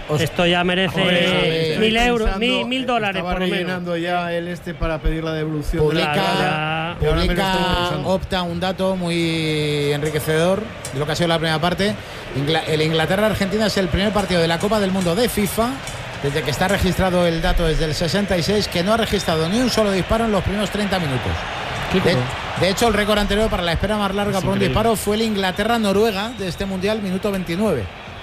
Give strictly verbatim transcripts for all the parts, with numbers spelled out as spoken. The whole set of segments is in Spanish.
Os... Esto ya merece Joder, mil euros, pensando, mil, mil dólares por lo menos. Estaba rellenando ya el este para pedir la devolución. Publica, de la, ya, publica Opta un dato muy enriquecedor de lo que ha sido la primera parte. Ingl- el Inglaterra-Argentina es el primer partido de la Copa del Mundo de FIFA, desde que está registrado el dato desde el sesenta y seis, que no ha registrado ni un solo disparo en los primeros treinta minutos. De, de hecho, el récord anterior para la espera más larga es por increíble. Un disparo fue el Inglaterra-Noruega de este Mundial, minuto veintinueve.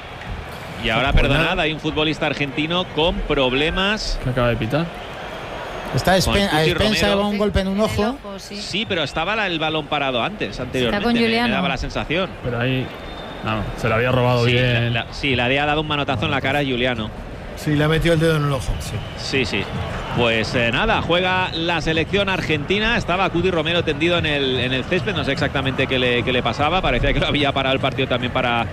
Y ahora, perdonad, hay un futbolista argentino con problemas. ¿Qué acaba de pitar? Está a expensa de un golpe en un ojo. ojo sí. sí, pero estaba la, el balón parado antes, anteriormente. Está con Juliano. Me, me daba la sensación. Pero ahí. No, se lo había robado sí, bien. La, la, sí, le había dado un manotazo en la cara a Juliano. Sí, le ha metido el dedo en el ojo. Sí, sí. sí. Pues eh, nada, juega la selección argentina. Estaba Cuti Romero tendido en el, en el césped. No sé exactamente qué le, qué le pasaba. Parecía que lo había parado el partido también para.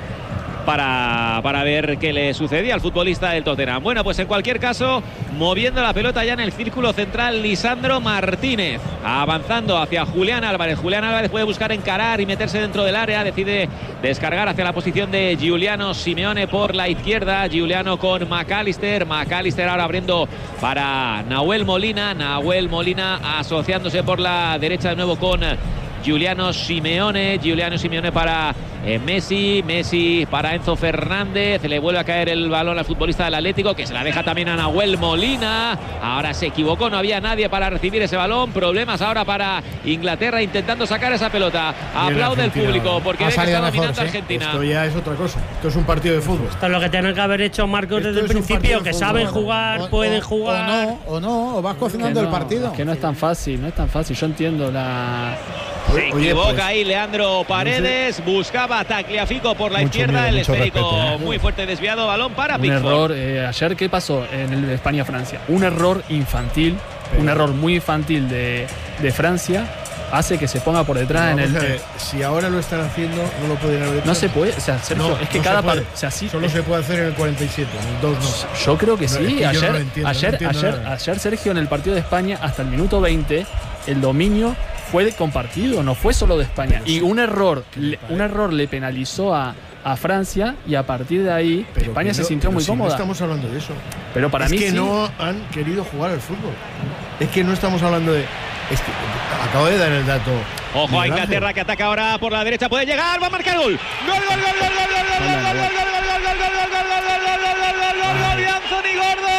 Para, para ver qué le sucedía al futbolista del Tottenham. Bueno, pues en cualquier caso, moviendo la pelota ya en el círculo central, Lisandro Martínez, avanzando hacia Julián Álvarez. Julián Álvarez puede buscar encarar y meterse dentro del área, decide descargar hacia la posición de Giuliano Simeone por la izquierda. Giuliano con McAllister, McAllister ahora abriendo para Nahuel Molina, Nahuel Molina asociándose por la derecha de nuevo con Giuliano Simeone, Giuliano Simeone para eh, Messi, Messi para Enzo Fernández, le vuelve a caer el balón al futbolista del Atlético, que se la deja también a Nahuel Molina. Ahora se equivocó, no había nadie para recibir ese balón. Problemas ahora para Inglaterra intentando sacar esa pelota. Aplaude el público porque ve que está dominando Argentina. Esto ya es otra cosa, esto es un partido de fútbol. Esto es lo que tienen que haber hecho Marcos desde el principio, que saben jugar, o, pueden o, jugar. O no, o no, o vas cocinando no, el partido. Es que no es tan fácil, no es tan fácil. Yo entiendo la... Se equivoca Oye, pues, ahí Leandro Paredes, no sé. Buscaba a Tagliafico por la mucho izquierda, miedo, el esférico respeto, ¿eh? Muy fuerte desviado, balón para un Pickford. error, eh, ayer ¿qué pasó en el España-Francia? Un error infantil, Pero, un error muy infantil de, de Francia, hace que se ponga por detrás en el... Ver, si ahora lo están haciendo, no lo pueden haber hecho. No se puede, o sea, Sergio, no, es que no cada parte, o sea, sí, solo es, se puede hacer en el cuarenta y siete, en el dos no. Yo creo que sí, no, es que ayer, no entiendo, ayer, no ayer, ayer Sergio en el partido de España hasta el minuto veinte, el dominio fue compartido, no fue solo de España. Pero y un error, le, un error le penalizó a, a Francia y a partir de ahí pero España se no, sintió muy si cómoda. No estamos hablando de eso. Pero para es mí que sí. no han querido jugar al fútbol. Es que no estamos hablando de... Es que acabo de dar el dato. Ojo a Inglaterra que ataca ahora por la derecha, puede llegar, va a marcar gol. Gol, gol, gol, gol, gol, gol, gol, gol, gol, gol, gol, gol, gol, gol, gol, gol, gol de Anthony Gordon.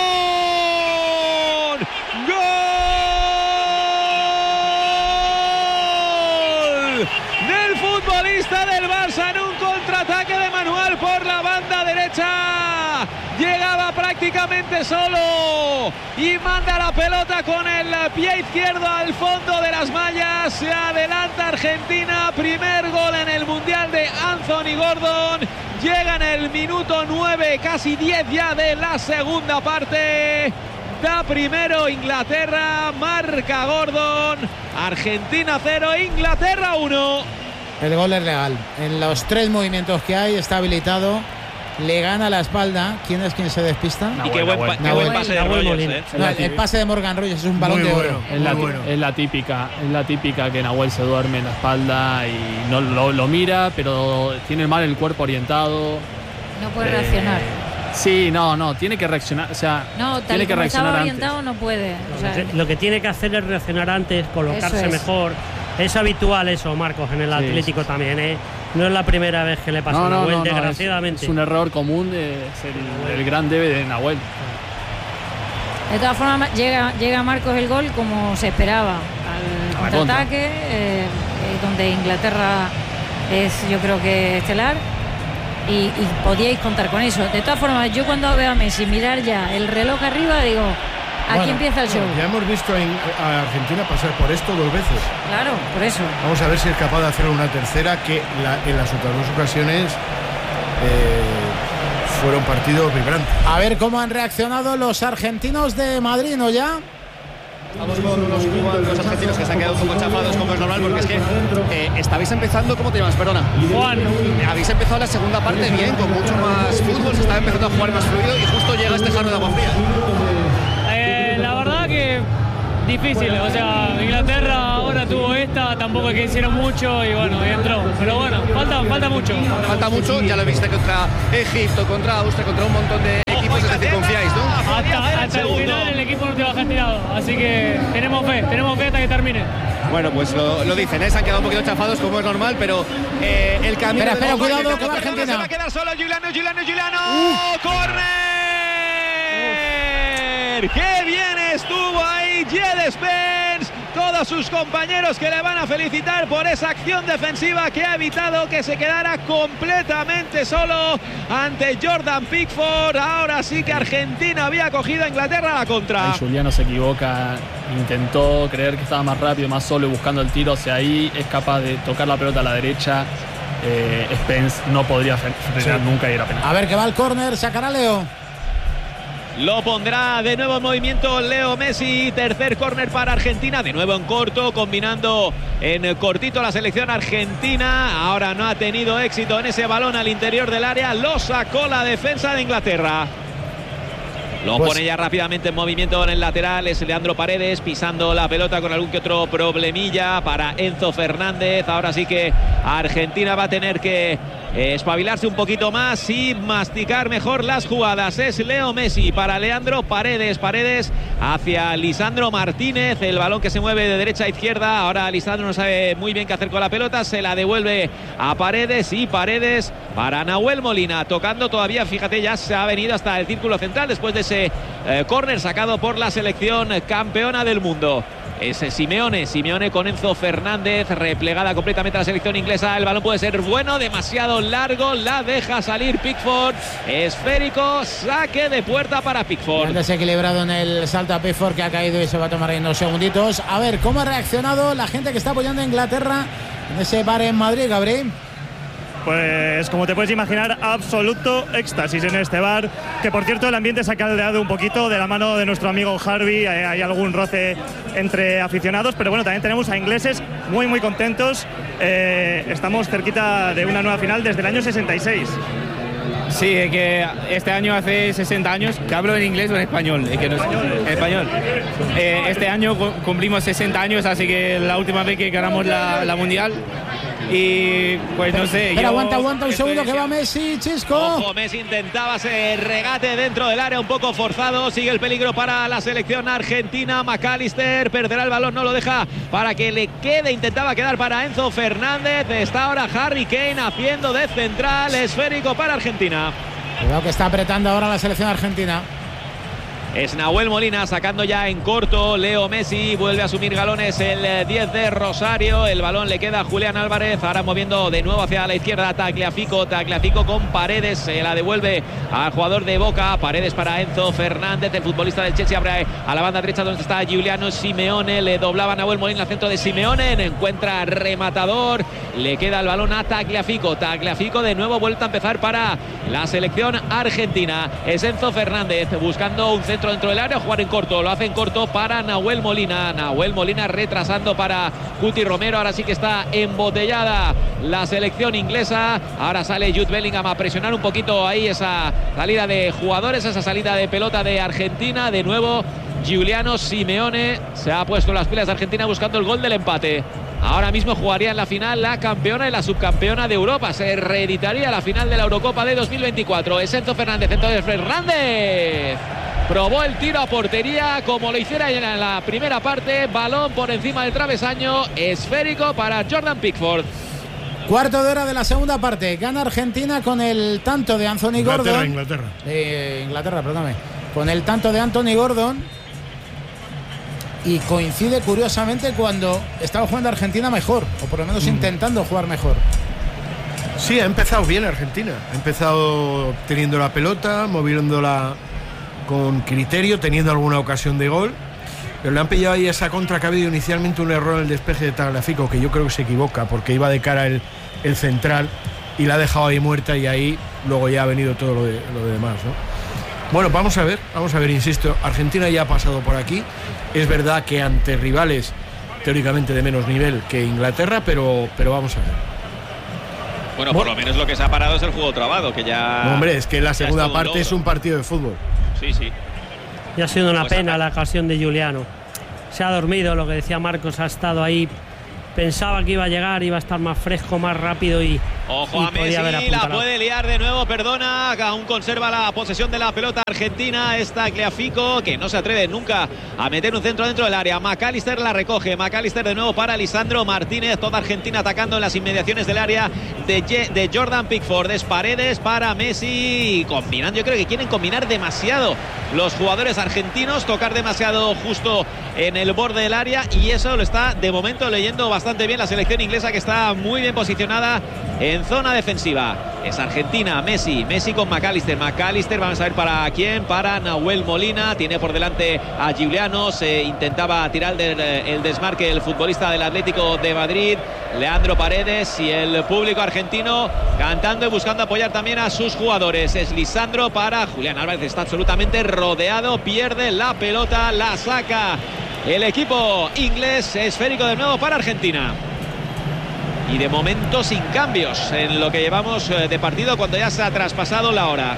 Del futbolista del Barça en un contraataque de manual por la banda derecha. Llegaba prácticamente solo y manda la pelota con el pie izquierdo al fondo de las mallas. Se adelanta Argentina, primer gol en el Mundial de Anthony Gordon. Llega en el minuto nueve, casi diez ya de la segunda parte. Da primero Inglaterra, marca Gordon. Argentina cero, Inglaterra uno. El gol es legal. En los tres movimientos que hay está habilitado. Le gana la espalda. ¿Quién es quien se despista? Y qué buen, pa- qué buen pase de Rogers, ¿eh? No, el, el pase de Morgan Rogers es un balón muy de bueno, oro. Es la, bueno. es la típica, es la típica que Nahuel se duerme en la espalda y no lo, lo mira, pero tiene mal el cuerpo orientado. No puede eh, reaccionar. Sí, no, no, tiene que reaccionar, o sea, no, tal tiene y que como reaccionar estaba antes. orientado no puede. O sea, lo que tiene que hacer es reaccionar antes, colocarse es. mejor. Es habitual eso, Marcos, en el sí, Atlético sí. también, ¿eh? No es la primera vez que le pasa no, a Nahuel, no, no, desgraciadamente. Es, es un error común, de, es el, el gran debe de Nahuel. De todas formas, llega, llega Marcos el gol como se esperaba, al contraataque, eh, donde Inglaterra es, yo creo que estelar, y, y podíais contar con eso. De todas formas, yo cuando veo a Messi mirar ya el reloj arriba, digo, aquí bueno, empieza el show. Bueno, ya hemos visto en, a Argentina pasar por esto dos veces. Claro, por eso. Vamos a ver si es capaz de hacer una tercera, que la, en las otras dos ocasiones eh, fueron partidos vibrantes. A ver cómo han reaccionado los argentinos de Madrid, ¿no ya? Vamos con los, los argentinos que se han quedado un poco chafados, como es normal, porque es que eh, estabais empezando, ¿cómo te llamas? Perdona. Juan. Habéis empezado la segunda parte bien, con mucho más fútbol, se estaba empezando a jugar más fluido y justo llega este jarro de agua fría. Eh, la verdad que difícil, o sea, Inglaterra ahora tuvo esta, tampoco es que hicieron mucho y bueno, y entró. Pero bueno, falta, falta mucho. Falta mucho, ya lo viste contra Egipto, contra Austria, contra un montón de así que tenemos fe, tenemos fe hasta que termine. Bueno, pues lo, lo dicen, ¿eh? Se han quedado un poquito chafados como es normal, pero eh, el camino... Espera, espera, cuidado, que que va Argentina. Se va a quedar solo Giuliano, Giuliano, Giuliano. Uh. ¡Córner! ¡Qué bien estuvo ahí Jed Spence! Todos sus compañeros que le van a felicitar por esa acción defensiva que ha evitado que se quedara completamente solo ante Jordan Pickford. Ahora sí que Argentina había cogido a Inglaterra a la contra. Ahí Giuliano se equivoca, intentó creer que estaba más rápido, más solo y buscando el tiro hacia ahí. Es capaz de tocar la pelota a la derecha. Eh, Spence no podría frenar sí. nunca y era penal. A ver que va el córner, sacará Leo. Lo pondrá de nuevo en movimiento Leo Messi. Tercer córner para Argentina. De nuevo en corto, combinando en cortito la selección argentina. Ahora no ha tenido éxito en ese balón al interior del área. Lo sacó la defensa de Inglaterra. Lo pues, pone ya rápidamente en movimiento en el lateral. Es Leandro Paredes pisando la pelota con algún que otro problemilla para Enzo Fernández. Ahora sí que Argentina va a tener que eh, espabilarse un poquito más y masticar mejor las jugadas. Es Leo Messi para Leandro Paredes. Paredes hacia Lisandro Martínez. El balón que se mueve de derecha a izquierda. Ahora Lisandro no sabe muy bien qué hacer con la pelota. Se la devuelve a Paredes y Paredes para Nahuel Molina. Tocando todavía, fíjate, ya se ha venido hasta el círculo central después de ese Eh, córner sacado por la selección campeona del mundo. Es Simeone, Simeone con Enzo Fernández, replegada completamente la selección inglesa. El balón puede ser bueno, demasiado largo, la deja salir Pickford. Esférico, saque de puerta para Pickford. Desequilibrado en el salto a Pickford, que ha caído y se va a tomar ahí unos segunditos. A ver cómo ha reaccionado la gente que está apoyando a Inglaterra en ese bar en Madrid, Gabriel. Pues como te puedes imaginar, absoluto éxtasis en este bar, que por cierto el ambiente se ha caldeado un poquito de la mano de nuestro amigo Harvey. Hay, hay algún roce entre aficionados, pero bueno, también tenemos a ingleses muy muy contentos. Eh, estamos cerquita de una nueva final desde el año sesenta y seis. Sí, es que este año hace sesenta años que hablo en inglés o en español. Es que no, español. español. Eh, este año cumplimos sesenta años, así que la última vez que ganamos la, la mundial. Y pues no sé. Pero yo aguanta, aguanta un segundo que va Messi, Chisco. Ojo, Messi intentaba ese regate dentro del área un poco forzado. Sigue el peligro para la selección argentina. McAllister perderá el balón, no lo deja para que le quede. Intentaba quedar para Enzo Fernández. Está ahora Harry Kane haciendo de central. Esférico para Argentina. Cuidado que está apretando ahora la selección argentina. Es Nahuel Molina sacando ya en corto. Leo Messi vuelve a asumir galones el diez de Rosario. El balón le queda a Julián Álvarez. Ahora moviendo de nuevo hacia la izquierda. Tagliafico, Tagliafico con Paredes. Se la devuelve al jugador de Boca. Paredes para Enzo Fernández. El futbolista del Chelsea abre a la banda derecha donde está Giuliano Simeone. Le doblaba Nahuel Molina al centro de Simeone. Encuentra rematador. Le queda el balón a Tagliafico. Tagliafico de nuevo vuelta a empezar para la selección argentina. Es Enzo Fernández buscando un centro dentro del área, jugar en corto, lo hace en corto para Nahuel Molina. Nahuel Molina retrasando para Cuti Romero. Ahora sí que está embotellada la selección inglesa. Ahora sale Jude Bellingham a presionar un poquito ahí esa salida de jugadores, esa salida de pelota de Argentina. De nuevo Giuliano Simeone se ha puesto las pilas de Argentina buscando el gol del empate. Ahora mismo jugaría en la final la campeona y la subcampeona de Europa. Se reeditaría la final de la Eurocopa de dos mil veinticuatro. Es Enzo Fernández, entonces Fernández probó el tiro a portería como lo hiciera en la primera parte. Balón por encima del travesaño. Esférico para Jordan Pickford. Cuarto de hora de la segunda parte. Gana Argentina con el tanto de Anthony Inglaterra, Gordon. Inglaterra. Eh, Inglaterra, perdóname. Con el tanto de Anthony Gordon. Y coincide curiosamente cuando estaba jugando Argentina mejor. O por lo menos mm. intentando jugar mejor. Sí, ha empezado bien Argentina. Ha empezado teniendo la pelota, moviéndola con criterio, teniendo alguna ocasión de gol, pero le han pillado ahí esa contra que ha habido inicialmente un error en el despeje de Tagliafico, que yo creo que se equivoca porque iba de cara el, el central y la ha dejado ahí muerta, y ahí luego ya ha venido todo lo de, lo de demás, ¿no? Bueno, vamos a ver, vamos a ver, insisto, Argentina ya ha pasado por aquí. Es verdad que ante rivales teóricamente de menos nivel que Inglaterra, pero, pero vamos a ver. Bueno, por lo menos lo que se ha parado es el juego trabado, que ya... No, hombre, es que la segunda parte es un partido de fútbol. Sí, sí. Y ha sido una pues pena acá. la ocasión de Giuliano. Se ha dormido, lo que decía Marcos, ha estado ahí. Pensaba que iba a llegar, iba a estar más fresco, más rápido y, Ojo a Messi, la puede liar de nuevo, perdona, aún conserva la posesión de la pelota Argentina, está Tagliafico, que no se atreve nunca a meter un centro dentro del área. McAllister la recoge, McAllister de nuevo para Lisandro Martínez, toda Argentina atacando en las inmediaciones del área de, de Jordan Pickford. Es Paredes para Messi, combinando, yo creo que quieren combinar demasiado los jugadores argentinos, tocar demasiado justo en el borde del área, y eso lo está de momento leyendo bastante bien la selección inglesa, que está muy bien posicionada en zona defensiva. Es Argentina, Messi, Messi con McAllister, McAllister, vamos a ver para quién, para Nahuel Molina, tiene por delante a Giuliano, se intentaba tirar del, el desmarque el futbolista del Atlético de Madrid, Leandro Paredes, y el público argentino cantando y buscando apoyar también a sus jugadores. Es Lisandro para Julián Álvarez, está absolutamente rodeado, pierde la pelota, la saca el equipo inglés, esférico de nuevo para Argentina. Y de momento sin cambios en lo que llevamos de partido, cuando ya se ha traspasado la hora.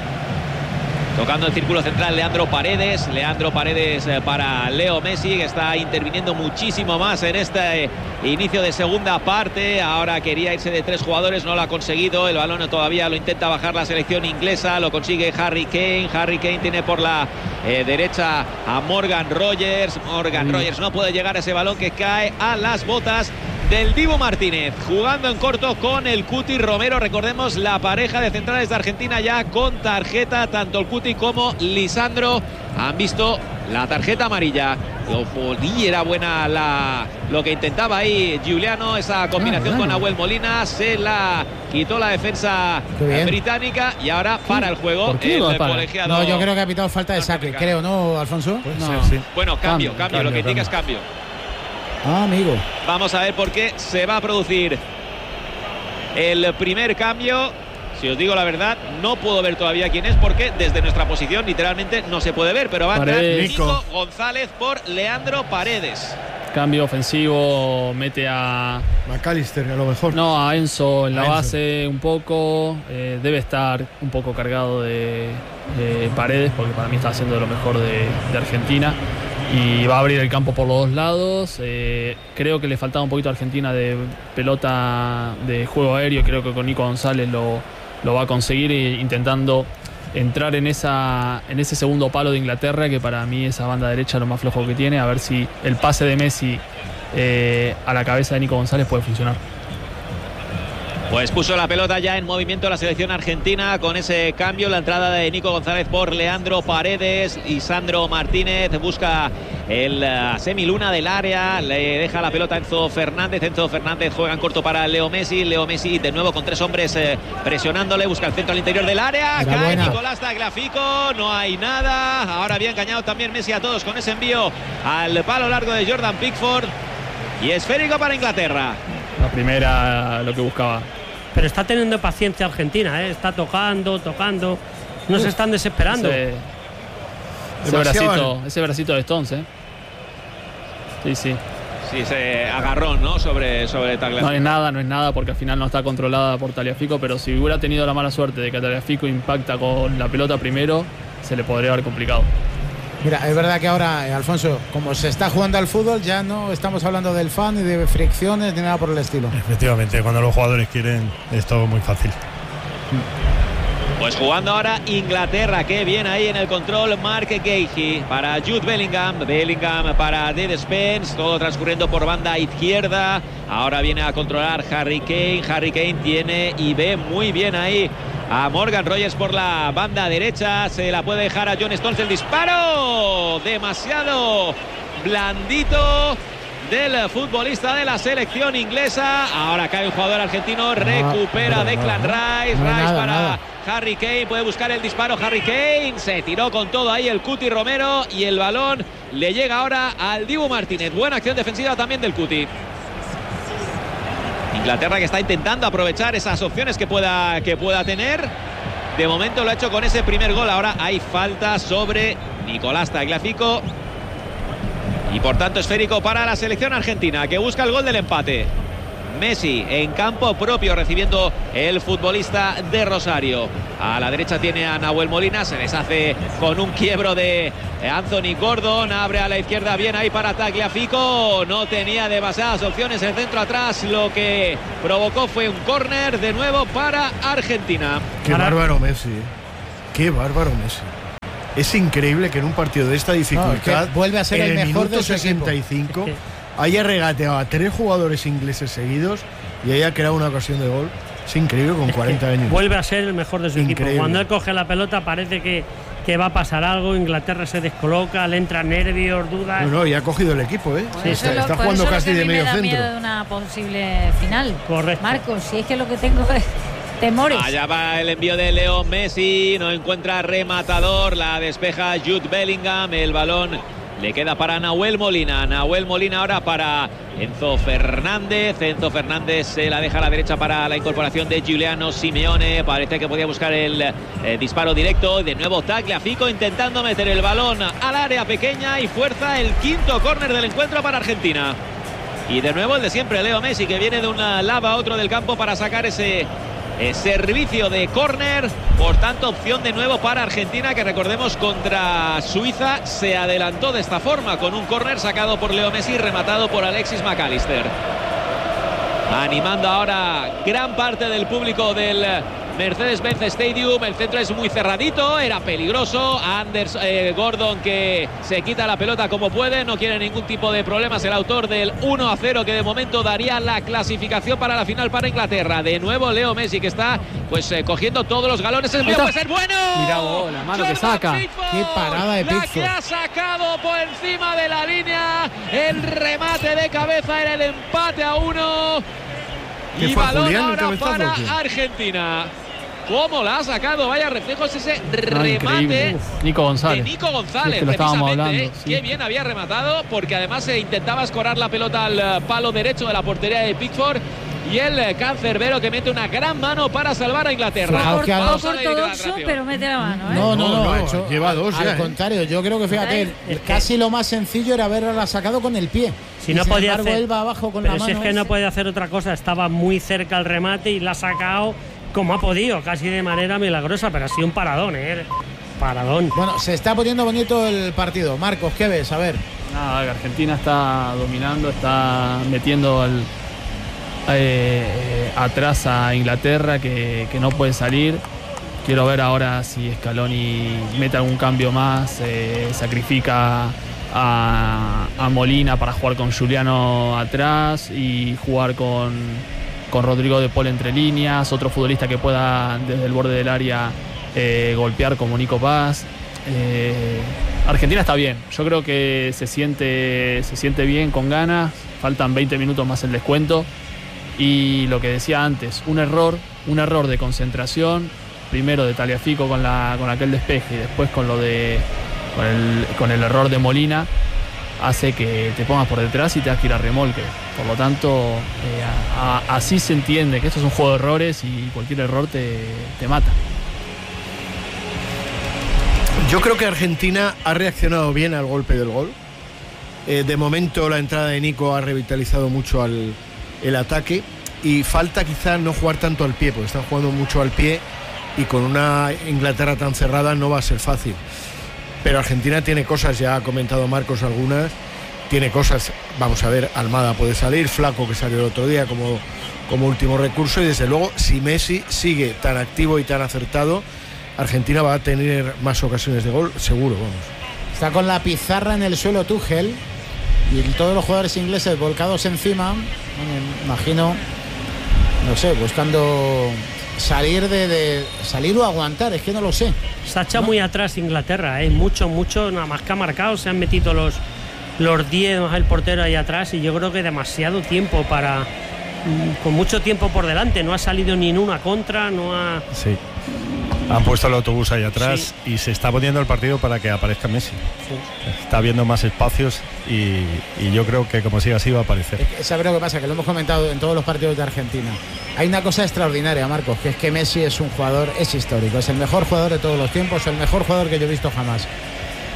Tocando el círculo central Leandro Paredes, Leandro Paredes para Leo Messi, que está interviniendo muchísimo más en este inicio de segunda parte. Ahora quería irse de tres jugadores, no lo ha conseguido, el balón todavía lo intenta bajar la selección inglesa, lo consigue Harry Kane, Harry Kane tiene por la eh, derecha a Morgan Rogers, Morgan Rogers no puede llegar a ese balón que cae a las botas del Dibu Martínez, jugando en corto con el Cuti Romero. Recordemos, la pareja de centrales de Argentina ya con tarjeta, tanto el Cuti como Lisandro han visto la tarjeta amarilla. Y era buena la, lo que intentaba ahí Giuliano, esa combinación ah, con Nahuel Molina, se la quitó la defensa británica, y ahora para el juego el colegiado. No, yo creo que ha pitado falta de saque, creo, ¿no, Alfonso? No. Sí, sí. Bueno, cambio, cambio, cambio, cambio lo que indica es cambio. Ah, amigo. Vamos a ver por qué se va a producir el primer cambio. Si os digo la verdad, no puedo ver todavía quién es, porque desde nuestra posición literalmente no se puede ver, pero va a entrar Nico González por Leandro Paredes. Cambio ofensivo, mete a McAllister a lo mejor. No, a Enzo en la Enzo. base un poco. Eh, debe estar un poco cargado de, de Paredes, porque para mí está haciendo de lo mejor de, de Argentina. Y va a abrir el campo por los dos lados. Eh, creo que le faltaba un poquito a Argentina de pelota de juego aéreo. Creo que con Nico González lo, lo va a conseguir, intentando entrar en, esa, en ese segundo palo de Inglaterra, que para mí esa banda derecha es lo más flojo que tiene. A ver si el pase de Messi eh, a la cabeza de Nico González puede funcionar. Pues puso la pelota ya en movimiento la selección argentina con ese cambio, la entrada de Nico González por Leandro Paredes. Y Sandro Martínez busca el uh, semiluna del área, le deja la pelota a Enzo Fernández. Enzo Fernández juega en corto para Leo Messi. Leo Messi de nuevo con tres hombres eh, presionándole, busca el centro al interior del área. Era Cae buena. Nicolás Tagliafico, no hay nada. Ahora había engañado también Messi a todos con ese envío al palo largo de Jordan Pickford. Y esférico para Inglaterra. La primera, lo que buscaba. Pero está teniendo paciencia Argentina, ¿eh? Está tocando, tocando. No Uf, se están desesperando. Ese, ese, bracito, ese bracito de Stones, ¿eh? Sí, sí. Sí, ese agarrón, ¿no? Sobre, sobre Tagliafico. No es nada, no es nada, porque al final no está controlada por Tagliafico, pero si hubiera tenido la mala suerte de que Tagliafico impacta con la pelota primero, se le podría haber complicado. Mira, es verdad que ahora, eh, Alfonso, como se está jugando al fútbol, ya no estamos hablando del fan ni de fricciones ni nada por el estilo. Efectivamente, cuando los jugadores quieren es todo muy fácil. Pues jugando ahora Inglaterra, que viene ahí en el control Mark Gahey para Jude Bellingham, Bellingham para Dead Spence, todo transcurriendo por banda izquierda. Ahora viene a controlar Harry Kane, Harry Kane tiene y ve muy bien ahí a Morgan Rogers por la banda derecha, se la puede dejar a John Stones el disparo, demasiado blandito del futbolista de la selección inglesa. Ahora cae un jugador argentino, recupera Declan Rice, Rice para Harry Kane, puede buscar el disparo Harry Kane, se tiró con todo ahí el Cuti Romero y el balón le llega ahora al Dibu Martínez. Buena acción defensiva también del Cuti. Inglaterra que está intentando aprovechar esas opciones que pueda, que pueda tener. De momento lo ha hecho con ese primer gol. Ahora hay falta sobre Nicolás Tagliafico. Y por tanto esférico para la selección argentina, que busca el gol del empate. Messi en campo propio recibiendo el futbolista de Rosario. A la derecha tiene a Nahuel Molina, se deshace con un quiebro de Anthony Gordon, abre a la izquierda bien ahí para Tagliafico, no tenía demasiadas opciones el centro atrás, lo que provocó fue un córner de nuevo para Argentina. Qué bárbaro Messi, qué bárbaro Messi. Es increíble que en un partido de esta dificultad, no, vuelve a ser en el, el mejor minuto de su sesenta y cinco, es que... haya regateado a tres jugadores ingleses seguidos y haya creado una ocasión de gol. Es increíble con es cuarenta años. Vuelve a ser el mejor de su increíble. equipo. Cuando él coge la pelota parece que, que va a pasar algo. Inglaterra se descoloca, le entra nervios, dudas. No, no, y ha cogido el equipo, ¿eh? Sí, está lo, está jugando casi de medio me da centro. Miedo de una posible final. Correcto. Marcos, si es que lo que tengo es temores. Allá va el envío de Leo Messi, no encuentra rematador, la despeja Jude Bellingham, el balón le queda para Nahuel Molina. Nahuel Molina ahora para Enzo Fernández. Enzo Fernández se la deja a la derecha para la incorporación de Giuliano Simeone. Parece que podía buscar el eh, disparo directo. De nuevo Tagliafico intentando meter el balón al área pequeña y fuerza el quinto córner del encuentro para Argentina. Y de nuevo el de siempre, Leo Messi, que viene de una lava a otro del campo para sacar ese Eh, servicio de córner, por tanto opción de nuevo para Argentina, que recordemos contra Suiza se adelantó de esta forma con un córner sacado por Leo Messi, rematado por Alexis McAllister. Animando ahora gran parte del público del Mercedes-Benz Stadium. El centro es muy cerradito, era peligroso. Anders eh, Gordon, que se quita la pelota como puede, no quiere ningún tipo de problemas. El autor del uno a cero, que de momento daría la clasificación para la final para Inglaterra. De nuevo Leo Messi, que está pues eh, cogiendo todos los galones. El envío puede ser bueno. Mirá vos, la mano que saca. Pickford, qué parada de Pickford. La que ha sacado por encima de la línea. El remate de cabeza era el empate a uno. Y balón Julián, ahora para Argentina. ¿Cómo la ha sacado? Vaya reflejos ese no, remate Uf, Nico González. de Nico González, sí, es que precisamente. Hablando, ¿eh? sí. Qué bien había rematado, porque además se intentaba escorar la pelota al palo derecho de la portería de Pickford. Y el cancerbero, que mete una gran mano para salvar a Inglaterra. Poco ortodoxo, pero mete la mano, ¿eh? No, no, no, no, hecho, lleva dos al ya, contrario, yo creo que fíjate, Es que casi lo más sencillo era haberla sacado con el pie. Si no sin podía embargo, hacer, él va abajo con pero la si mano. es que no puede hacer otra cosa, estaba muy cerca al remate y la ha sacado como ha podido, casi de manera milagrosa, pero ha sido un paradón, ¿eh? Paradón. Bueno, se está poniendo bonito el partido. Marcos, ¿qué ves? A ver. Nada, Argentina está dominando, está metiendo al, eh, atrás a Inglaterra, que, que no puede salir. Quiero ver ahora si Scaloni mete algún cambio más, eh, sacrifica a, a Molina para jugar con Giuliano atrás y jugar con, con Rodrigo de Paul entre líneas, otro futbolista que pueda desde el borde del área eh, golpear como Nico Paz. Eh, Argentina está bien, yo creo que se siente, se siente bien, con ganas. Faltan veinte minutos más el descuento y lo que decía antes, un error, un error de concentración, primero de Tagliafico con, la, con aquel despeje y después con lo de con el, con el error de Molina, hace que te pongas por detrás y te das que ir a remolque. Por lo tanto, eh, a, a, así se entiende que esto es un juego de errores y cualquier error te, te mata. Yo creo que Argentina ha reaccionado bien al golpe del gol. Eh, de momento la entrada de Nico ha revitalizado mucho al, el ataque y falta quizá no jugar tanto al pie, porque están jugando mucho al pie y con una Inglaterra tan cerrada no va a ser fácil. Pero Argentina tiene cosas, ya ha comentado Marcos algunas, tiene cosas, vamos a ver, Almada puede salir, Flaco que salió el otro día como, como último recurso, y desde luego si Messi sigue tan activo y tan acertado, Argentina va a tener más ocasiones de gol, seguro, vamos. Está con la pizarra en el suelo Tuchel y todos los jugadores ingleses volcados encima, me imagino, no sé, buscando salir de, de salir o aguantar, es que no lo sé. Se ha echado ¿no? muy atrás Inglaterra, ¿eh? mucho, mucho, nada más que ha marcado, se han metido los los diez más el portero ahí atrás y yo creo que demasiado tiempo para, con mucho tiempo por delante, no ha salido ni en una contra, no ha... Sí. Han puesto el autobús ahí atrás sí. y se está poniendo el partido para que aparezca Messi. Sí. Está viendo más espacios y, y yo creo que como siga así va a aparecer. ¿Sabes lo que pasa? Que lo hemos comentado en todos los partidos de Argentina. Hay una cosa extraordinaria, Marcos, que es que Messi es un jugador, es histórico, es el mejor jugador de todos los tiempos, el mejor jugador que yo he visto jamás.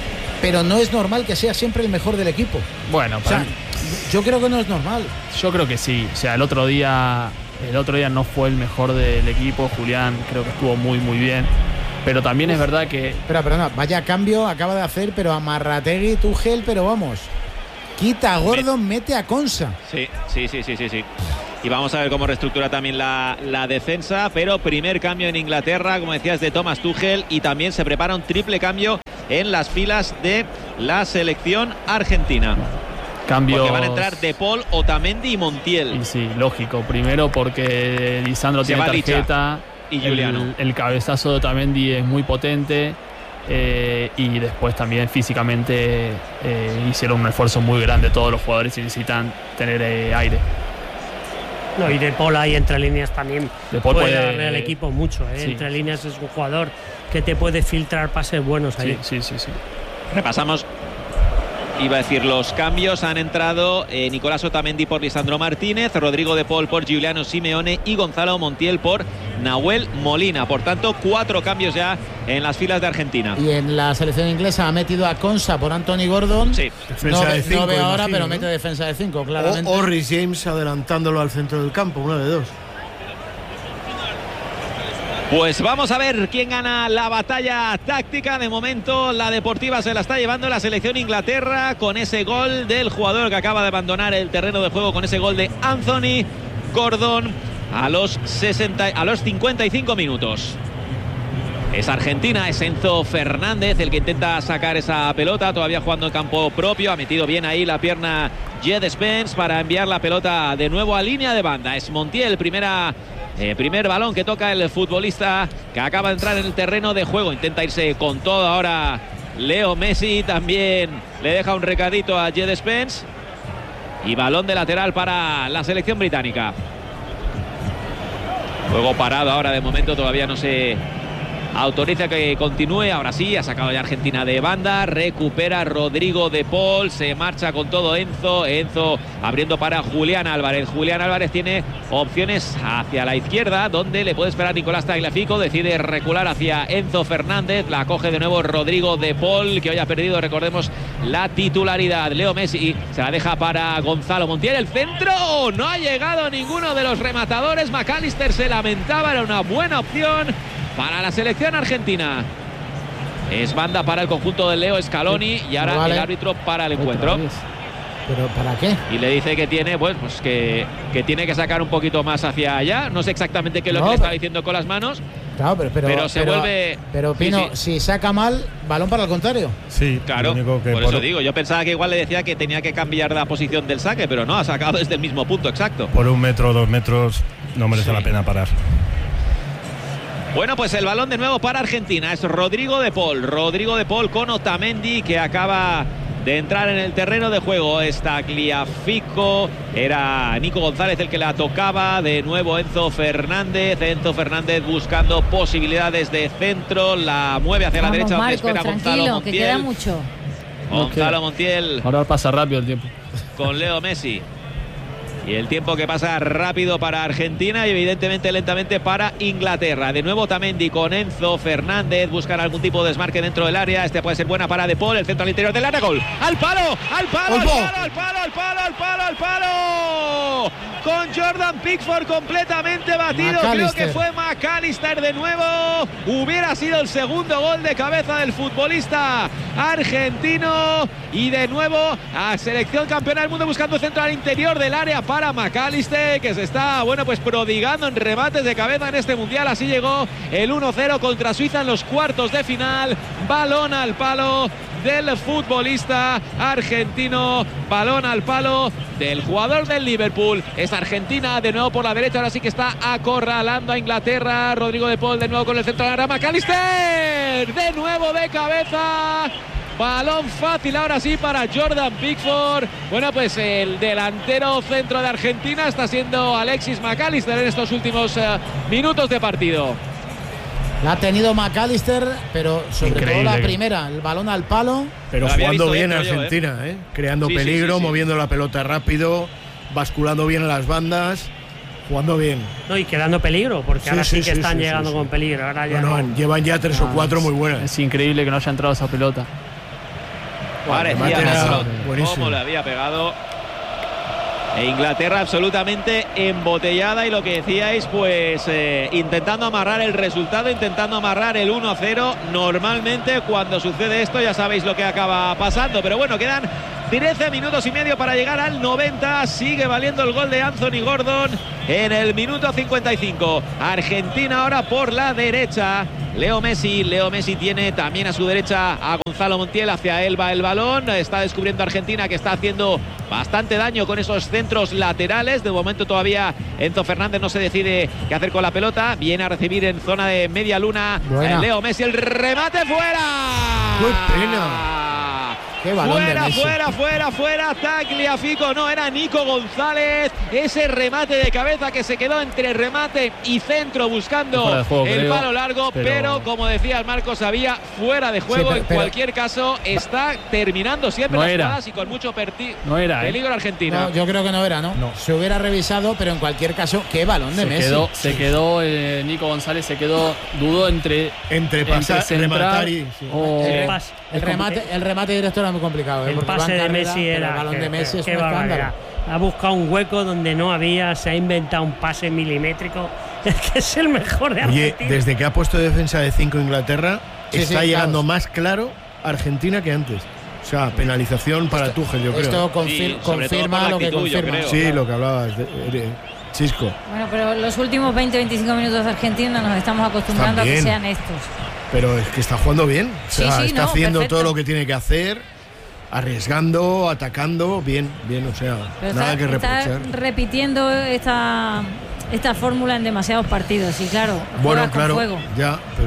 pero no es normal que sea siempre el mejor del equipo. Bueno, o sea, yo creo que no es normal. Yo creo que sí. O sea, el otro día, el otro día no fue el mejor del equipo. Julián creo que estuvo muy, muy bien. Pero también es verdad que... Espera, perdona, vaya cambio acaba de hacer, pero a Marrategui, Tuchel, pero vamos. Quita a Gordon, mete a Konsa. Sí, sí, sí, sí, sí, sí. Y vamos a ver cómo reestructura también la, la defensa. Pero primer cambio en Inglaterra, como decías, de Thomas Tuchel. Y también se prepara un triple cambio en las filas de la selección argentina. Cambios... Porque van a entrar De Paul, Otamendi y Montiel. Y sí, lógico. Primero porque Lisandro Se tiene va tarjeta. Y Giuliano. El, el cabezazo de Otamendi es muy potente. Eh, y después también físicamente eh, hicieron un esfuerzo muy grande todos los jugadores y necesitan tener eh, aire. No, y De Paul ahí entre líneas también De Paul puede, puede darle al equipo mucho. ¿eh? Sí. Entre líneas es un jugador que te puede filtrar pases buenos ahí. Sí, sí, sí, sí. Repasamos. Iba a decir los cambios. Han entrado eh, Nicolás Otamendi por Lisandro Martínez, Rodrigo De Paul por Giuliano Simeone y Gonzalo Montiel por Nahuel Molina. Por tanto, cuatro cambios ya en las filas de Argentina. Y en la selección inglesa ha metido a Konsa por Anthony Gordon. Sí. Defensa no, de cinco, no veo ahora, imagino, pero ¿no? mete defensa de cinco, claramente. O, o Rhys James adelantándolo al centro del campo, una de dos. Pues vamos a ver quién gana la batalla táctica. De momento la deportiva se la está llevando la selección Inglaterra con ese gol del jugador que acaba de abandonar el terreno de juego, con ese gol de Anthony Gordon a los, sesenta, a los cincuenta y cinco minutos. Es Argentina, es Enzo Fernández el que intenta sacar esa pelota, todavía jugando en campo propio. Ha metido bien ahí la pierna Jed Spence para enviar la pelota de nuevo a línea de banda. Es Montiel, primera... Eh, primer balón que toca el futbolista que acaba de entrar en el terreno de juego. Intenta irse con todo ahora Leo Messi. También le deja un recadito a Jed Spence. Y balón de lateral para la selección británica. Juego parado ahora de momento. Todavía no se autoriza que continúe. Ahora sí, ha sacado ya Argentina de banda. Recupera Rodrigo De Paul. Se marcha con todo Enzo. Enzo abriendo para Julián Álvarez. Julián Álvarez tiene opciones hacia la izquierda, donde le puede esperar Nicolás Tagliafico. Decide recular hacia Enzo Fernández. La coge de nuevo Rodrigo De Paul, que hoy ha perdido, recordemos, la titularidad. Leo Messi se la deja para Gonzalo Montiel. El centro. No ha llegado ninguno de los rematadores. McAllister se lamentaba. Era una buena opción para la selección argentina. Es banda para el conjunto de Leo Scaloni y ahora vale. el árbitro para el encuentro. ¿Pero para qué? Y le dice que tiene, pues, pues que, que tiene que sacar un poquito más hacia allá. No sé exactamente qué es lo No, que le está pero- diciendo con las manos. Claro, pero, pero, Pero se vuelve- Pero Pino, Sí, sí. si saca mal, balón para el contrario. Sí, Claro, lo único que por por, eso digo. Yo pensaba que igual le decía que tenía que cambiar la posición del saque, pero no, ha sacado desde el mismo punto exacto. por un metro o dos metros no merece Sí. la pena parar. Bueno, pues el balón de nuevo para Argentina. Es Rodrigo De Paul. Rodrigo De Paul con Otamendi, que acaba de entrar en el terreno de juego. Está Tagliafico. Era Nico González el que la tocaba. De nuevo Enzo Fernández. Enzo Fernández buscando posibilidades de centro. La mueve hacia la Vamos, derecha, donde Marcos, espera Gonzalo tranquilo, Montiel. que queda mucho. Gonzalo Montiel Ahora pasa rápido el tiempo. con Leo Messi. Y el tiempo que pasa rápido para Argentina y evidentemente lentamente para Inglaterra. De nuevo Otamendi con Enzo Fernández. Buscan algún tipo de desmarque dentro del área. Este puede ser buena para De Paul. El centro al interior del área. Gol. ¡Al palo! ¡Al palo! ¡Al palo! ¡Al palo! ¡Al palo! ¡Al palo! ¡Al palo! Con Jordan Pickford completamente batido. Creo McAllister. que fue McAllister de nuevo. Hubiera sido el segundo gol de cabeza del futbolista argentino. Y de nuevo a selección campeona del mundo buscando centro al interior del área para McAllister, que se está, bueno, pues prodigando en remates de cabeza en este mundial. Así llegó el uno cero contra Suiza en los cuartos de final. Balón al palo del futbolista argentino, balón al palo del jugador del Liverpool. Es Argentina de nuevo por la derecha, ahora sí que está acorralando a Inglaterra. Rodrigo De Paul de nuevo con el centro de la área. McAllister de nuevo de cabeza. Balón fácil ahora sí para Jordan Pickford. Bueno, pues el delantero centro de Argentina está siendo Alexis McAllister en estos últimos uh, minutos de partido. La ha tenido McAllister, pero sobre Increíble. todo la primera, el balón al palo. Pero Lo había jugando visto bien dentro yo, Argentina, ¿eh? Creando Sí, sí, peligro, sí, sí. moviendo la pelota rápido, basculando bien a las bandas, jugando bien. No, y quedando peligro, porque Sí, ahora sí, sí, que sí, están sí, llegando sí, con sí. peligro. Ahora ya No, no. no, llevan ya tres o Ah, cuatro es- muy buenas. Es increíble que no haya entrado esa pelota. Parecía Era Messi cómo le había pegado. E Inglaterra absolutamente embotellada y lo que decíais, pues eh, intentando amarrar el resultado, intentando amarrar el uno cero. Normalmente cuando sucede esto ya sabéis lo que acaba pasando, pero bueno, quedan trece minutos y medio para llegar al noventa. Sigue valiendo el gol de Anthony Gordon en el minuto cincuenta y cinco. Argentina ahora por la derecha. Leo Messi, Leo Messi tiene también a su derecha a Gonzalo Montiel, hacia él va el balón. Está descubriendo Argentina, que está haciendo bastante daño con esos centros laterales. De momento todavía Enzo Fernández no se decide qué hacer con la pelota. Viene a recibir en zona de media luna eh, Leo Messi, el remate fuera. ¡Qué pena! Qué balón fuera, de Messi. fuera, fuera, fuera, Tagliafico, no, era Nico González. Ese remate de cabeza que se quedó entre remate y centro buscando juego, el creo, palo largo, pero... pero como decía Marcos, había fuera de juego. Sí, pero, en pero... cualquier caso, está terminando siempre no las era. jugadas y con mucho perti... no era, peligro eh. Argentina. No, yo creo que no era, ¿no? ¿no? Se hubiera revisado, pero en cualquier caso, qué balón de se Messi. Quedó, se quedó, eh, Nico González se quedó, dudó entre... Entre pasar, entre rematar y... Sí. O... El, el, remate, el remate directo era muy complicado, ¿eh? El pase de carrera, Messi era el balón que, de Messi que, es un escándalo. Ha buscado un hueco donde no había, se ha inventado un pase milimétrico. Es que es el mejor de Argentina. Oye, desde que ha puesto defensa de cinco Inglaterra, sí, está sí, llegando claro. más claro Argentina que antes. O sea, penalización para esto, Tuchel, yo creo. Esto confir sí, confirma lo que confirma. Sí, claro. Lo que hablabas, de, de, Chisco. Bueno, pero los últimos veinte a veinticinco minutos de Argentina nos estamos acostumbrando a que sean estos. Pero es que está jugando bien. O sea, sí, sí, está no, haciendo perfecto. todo lo que tiene que hacer, arriesgando, atacando, bien, bien, o sea, pero nada está, que reprochar. Está repitiendo esta, esta fórmula en demasiados partidos, y claro, bueno, claro, con fuego. Ya, pero...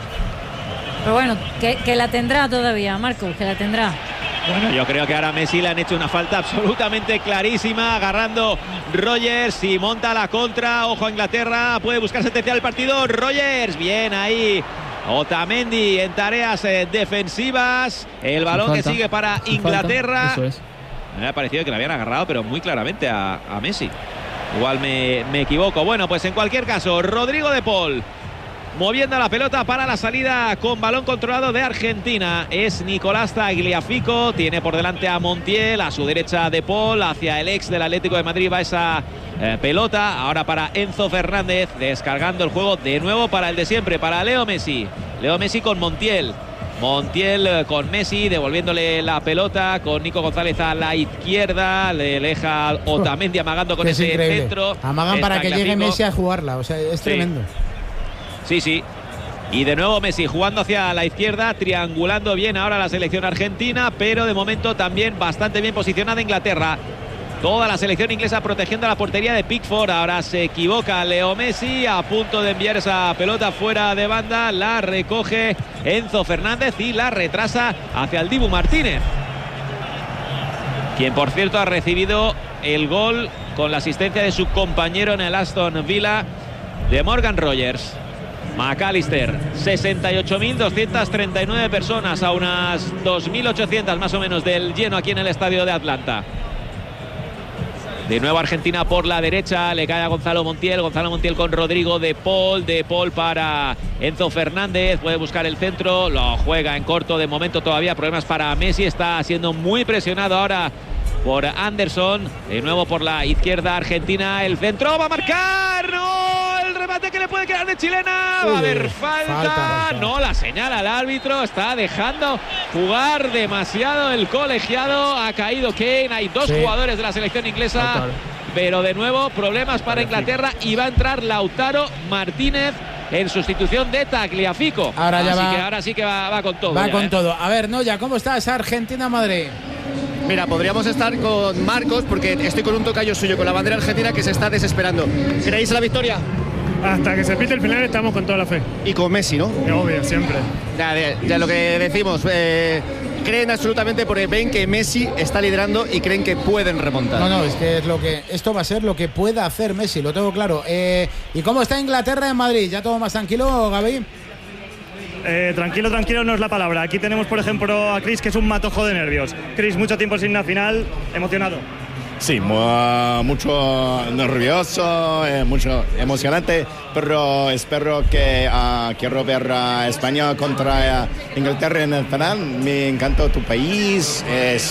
Pero bueno, que, que la tendrá todavía, Marcos, que la tendrá. Bueno, yo creo que ahora a Messi le han hecho una falta absolutamente clarísima, agarrando Rogers y monta la contra. Ojo a Inglaterra, puede buscar sentenciar el partido. Rogers, bien ahí. Otamendi en tareas eh, defensivas. El balón que sigue para Inglaterra. Eso es. Me ha parecido que le habían agarrado, pero muy claramente a, a Messi. Igual me, me equivoco. Bueno, pues en cualquier caso, Rodrigo de Paul moviendo la pelota para la salida con balón controlado de Argentina. Es Nicolás Tagliafico. Tiene por delante a Montiel. A su derecha de Paul. Hacia el ex del Atlético de Madrid va esa eh, pelota. Ahora para Enzo Fernández. Descargando el juego de nuevo para el de siempre. Para Leo Messi. Leo Messi con Montiel. Montiel con Messi, devolviéndole la pelota con Nico González a la izquierda. Le deja Otamendi amagando con ese increíble. centro. Amagan para que llegue Messi a jugarla. O sea, es sí. tremendo. Sí, sí. Y de nuevo Messi jugando hacia la izquierda, triangulando bien ahora la selección argentina, pero de momento también bastante bien posicionada Inglaterra. Toda la selección inglesa protegiendo la portería de Pickford. Ahora se equivoca Leo Messi, a punto de enviar esa pelota fuera de banda. La recoge Enzo Fernández y la retrasa hacia el Dibu Martínez, quien por cierto ha recibido el gol con la asistencia de su compañero en el Aston Villa, de Morgan Rogers. McAllister, sesenta y ocho mil doscientas treinta y nueve personas a unas dos mil ochocientas más o menos del lleno aquí en el estadio de Atlanta. De nuevo Argentina por la derecha, le cae a Gonzalo Montiel, Gonzalo Montiel con Rodrigo de Paul, de Paul para Enzo Fernández, puede buscar el centro, lo juega en corto, de momento todavía problemas para Messi, está siendo muy presionado ahora por Anderson, de nuevo por la izquierda Argentina, el centro va a marcar, no, el remate que le puede quedar de chilena, va a haber falta, falta, falta. No, la señala el árbitro, está dejando jugar demasiado el colegiado, ha caído Kane, hay dos sí. jugadores de la selección inglesa, Lautaro. Pero de nuevo problemas para Inglaterra y va a entrar Lautaro Martínez en sustitución de Tagliafico. Ahora ya Así va, que ahora sí que va, va con todo. Va ya, con ¿eh? todo. A ver, Noya, ¿cómo estás? Argentina-Madrid. Mira, podríamos estar con Marcos porque estoy con un tocayo suyo, con la bandera argentina que se está desesperando. ¿Creéis la victoria? Hasta que se pite el final estamos con toda la fe. Y con Messi, ¿no? Obvio, siempre. Ya, ya lo que decimos, eh, creen absolutamente porque ven que Messi está liderando y creen que pueden remontar. No, no, es que es lo que esto va a ser lo que pueda hacer Messi, lo tengo claro. Eh, ¿Y cómo está Inglaterra en Madrid? ¿Ya todo más tranquilo, Gaby? Eh, tranquilo, tranquilo no es la palabra. Aquí tenemos, por ejemplo, a Chris, que es un matojo de nervios. Chris, mucho tiempo sin una final, emocionado. Sí, mu- mucho nervioso, eh, mucho emocionante, pero espero que uh, quiero ver a España contra uh, Inglaterra en el final. Me encanta tu país, es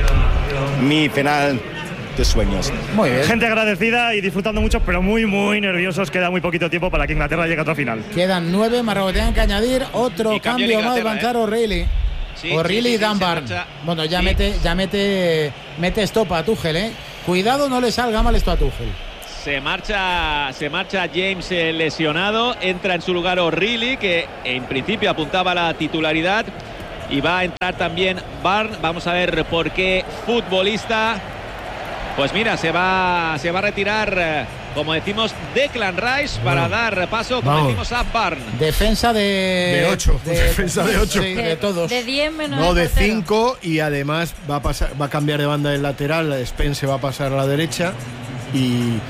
mi final de sueños. Muy bien. Gente agradecida y disfrutando mucho, pero muy, muy nerviosos. Queda muy poquito tiempo para que Inglaterra llegue a otra final. Quedan nueve, Marruecos tienen que añadir otro Y cambio cambio en más, Inglaterra, va a entrar ¿eh? O'Reilly. Sí, O'Reilly sí, sí, y sí, Dan se Barn. marcha. Bueno, ya Sí. mete, ya mete, mete estopa a Tuchel, ¿eh? Cuidado, no le salga mal esto a Tuchel. Se marcha, se marcha James eh, lesionado, entra en su lugar O'Reilly, que en principio apuntaba a la titularidad, y va a entrar también Barn. Vamos a ver por qué futbolista. Pues mira, se va, se va a retirar, eh, como decimos, Declan Rice para Bueno, dar paso, como vamos. decimos, a Barn. Defensa de... De ocho, defensa de ocho. Sí, de todos. De diez menos No, el de portero. cinco, y además va a pasar, va a cambiar de banda del lateral. Spence va a pasar a la derecha y,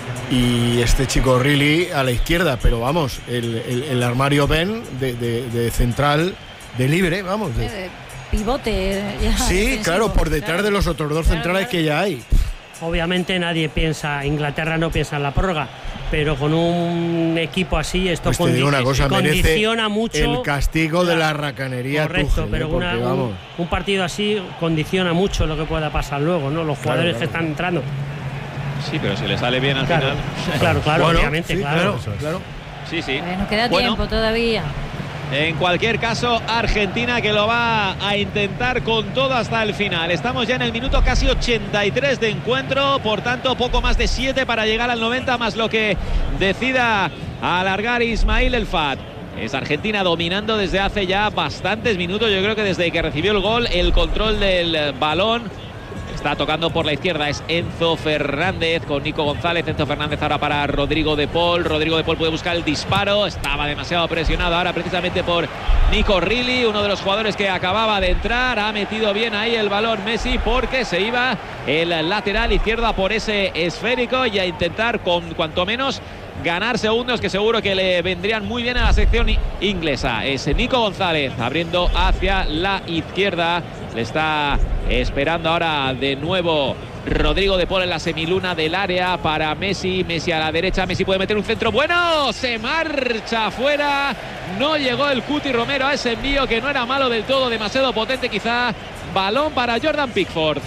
y este chico O'Reilly a la izquierda. Pero vamos, el, el- el armario Ben de, de- de central, de libre, vamos. de- Eh, Pivote. ya, sí, defensivo. claro, por detrás de los otros dos centrales que ya hay. Obviamente nadie piensa, Inglaterra no piensa en la prórroga, pero con un equipo así esto Pues te digo una cosa, merece condiciona mucho el castigo de la racanería. Correcto, Tuchel, pero ¿eh? Porque, una- un, vamos. un partido así condiciona mucho lo que pueda pasar luego, ¿no? Los jugadores claro. que están entrando. Sí, pero si le sale bien al Claro, final. claro, claro, Bueno, obviamente, sí, claro. claro, claro. Sí, sí. Eh, nos queda Bueno, tiempo todavía. En cualquier caso, Argentina que lo va a intentar con todo hasta el final. Estamos ya en el minuto casi ochenta y tres de encuentro, por tanto poco más de siete para llegar al noventa, más lo que decida alargar Ismail El Fat. Es Argentina dominando desde hace ya bastantes minutos, yo creo que desde que recibió el gol, el control del balón. Está tocando por la izquierda, es Enzo Fernández con Nico González. Enzo Fernández ahora para Rodrigo de Paul. Rodrigo de Paul puede buscar el disparo. Estaba demasiado presionado ahora precisamente por Nico O'Reilly, uno de los jugadores que acababa de entrar. Ha metido bien ahí el balón Messi porque se iba el lateral izquierda por ese esférico y a intentar con cuanto menos ganar segundos que seguro que le vendrían muy bien a la sección inglesa. Es Nico González abriendo hacia la izquierda. Le está esperando ahora de nuevo Rodrigo de Paul en la semiluna del área para Messi. Messi a la derecha. Messi puede meter un centro bueno. Se marcha afuera. No llegó el Cuti Romero a ese envío que no era malo del todo. Demasiado potente quizá. Balón para Jordan Pickford.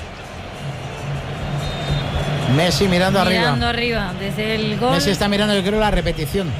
Messi mirando, Mirando arriba. arriba, desde el gol. Messi está mirando, yo creo, la repetición.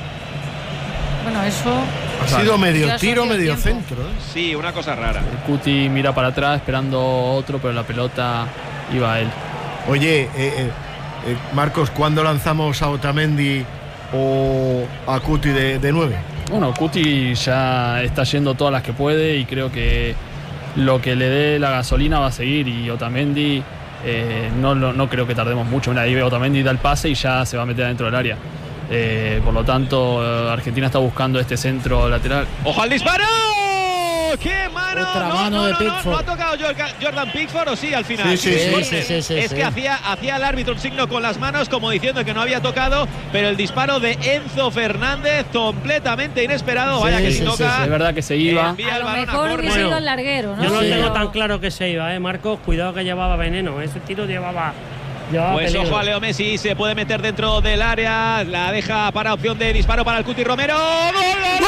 Bueno, eso. Ha sido medio Ya tiro, socio medio tiempo. centro. ¿eh? Sí, una cosa rara. El Cuti mira para atrás esperando otro, pero la pelota iba a él. Oye, eh, eh, eh, Marcos, ¿cuándo lanzamos a Otamendi o a Cuti de, de nueve? Bueno, Cuti ya está yendo todas las que puede y creo que lo que le dé la gasolina va a seguir. Y Otamendi, eh, no, no, no creo que tardemos mucho. Mira, ahí ve Otamendi, da el pase y ya se va a meter dentro del área. Eh, por lo tanto, eh, Argentina está buscando este centro lateral. ¡Ojo al disparo! ¡Qué mano! Otra no, mano no, de no, Pickford. No, no ha tocado Jordan- Jordan Pickford, o sí, al final. Sí, sí, sí, Porque sí, sí, sí, es sí. que hacía, hacía el árbitro un signo con las manos como diciendo que no había tocado, pero el disparo de Enzo Fernández completamente inesperado. Vaya Sí, que sí, si sí, toca. sí, Es verdad que se iba. envía A el lo balón a mejor córner. hubiese ido Bueno, al larguero, ¿no? Yo no Sí. tengo tan claro que se iba, ¿eh, Marcos? Cuidado que llevaba veneno. Ese tiro llevaba. llevaba Pues peligro. ojo a Leo Messi, se puede meter dentro del área, la deja para opción de disparo para el Cuti Romero. ¡Gol, gol,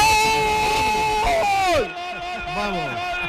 gol! Vamos.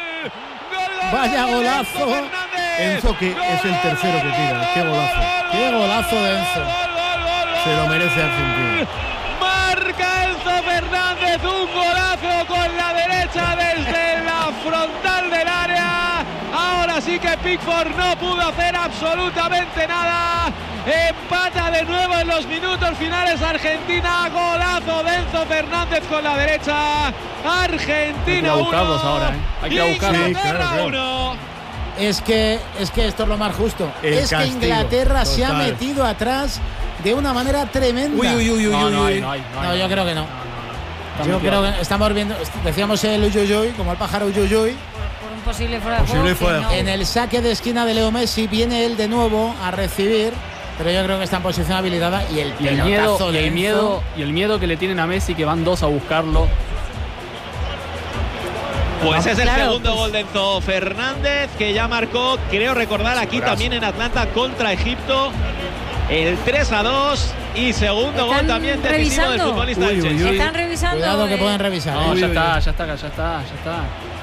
Vaya golazo. Enzo, que es el tercero que tira. Qué golazo. Qué golazo de Enzo. Se lo merece Argentina. Marca Enzo Fernández un golazo con la derecha desde la frontal del área. Ahora sí que Pickford no pudo hacer absolutamente nada. Empata de nuevo en los minutos finales Argentina. Golazo de Enzo Fernández con la derecha. Argentina Hay que buscarlos uno. ahora, ¿eh? Hay que buscarlos. Sí, claro, claro. uno. Es que, es que esto es lo más justo. El es castigo, que Inglaterra se ha total. metido atrás de una manera tremenda. Uy, uy, uy, uy, No, uy, no hay, uy. no hay, no hay. No, yo creo que no. Está Yo muy creo claro. que estamos viendo, decíamos el uyuyuy, como el pájaro uyuyuy. Por un posible fuera de Posible juego. fuera que de no. En el saque de esquina de Leo Messi viene él de nuevo a recibir, pero yo creo que está en posición habilitada y el Y el miedo, pelotazo y de el Enzo. miedo, y el miedo que le tienen a Messi, que van dos a buscarlo. Pues es el Claro, segundo pues- gol de Enzo Fernández, que ya marcó, creo recordar, aquí también en Atlanta contra Egipto, el tres a dos, y segundo gol ¿Están también decisivo del revisando? futbolista del Uy, uy, Chelsea. uy. Están revisando. Cuidado que eh, pueden revisar. No, ¿eh? ya está, ya está, ya está, ya está.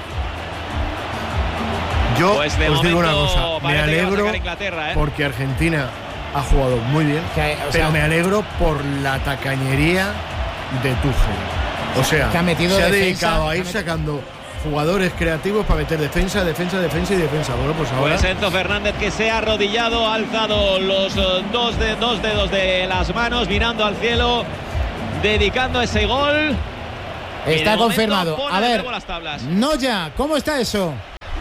Yo Pues de os digo una momento cosa, me parece que va a alegro sacar Inglaterra, ¿eh? porque Argentina ha jugado muy bien, Que, o pero sea, me alegro por la tacañería de Tuchel. O sea, Que ha metido se ha defensa, dedicado a que ir ha metido- sacando jugadores creativos para meter defensa, defensa, defensa y defensa. Bueno, pues ahora Pues Enzo Fernández, que se ha arrodillado, ha alzado los eh, dos, de, dos dedos de las manos, mirando al cielo, dedicando ese gol. Y de está momento confirmado. pone A de ver, nuevo las tablas. Noya, ¿cómo está eso?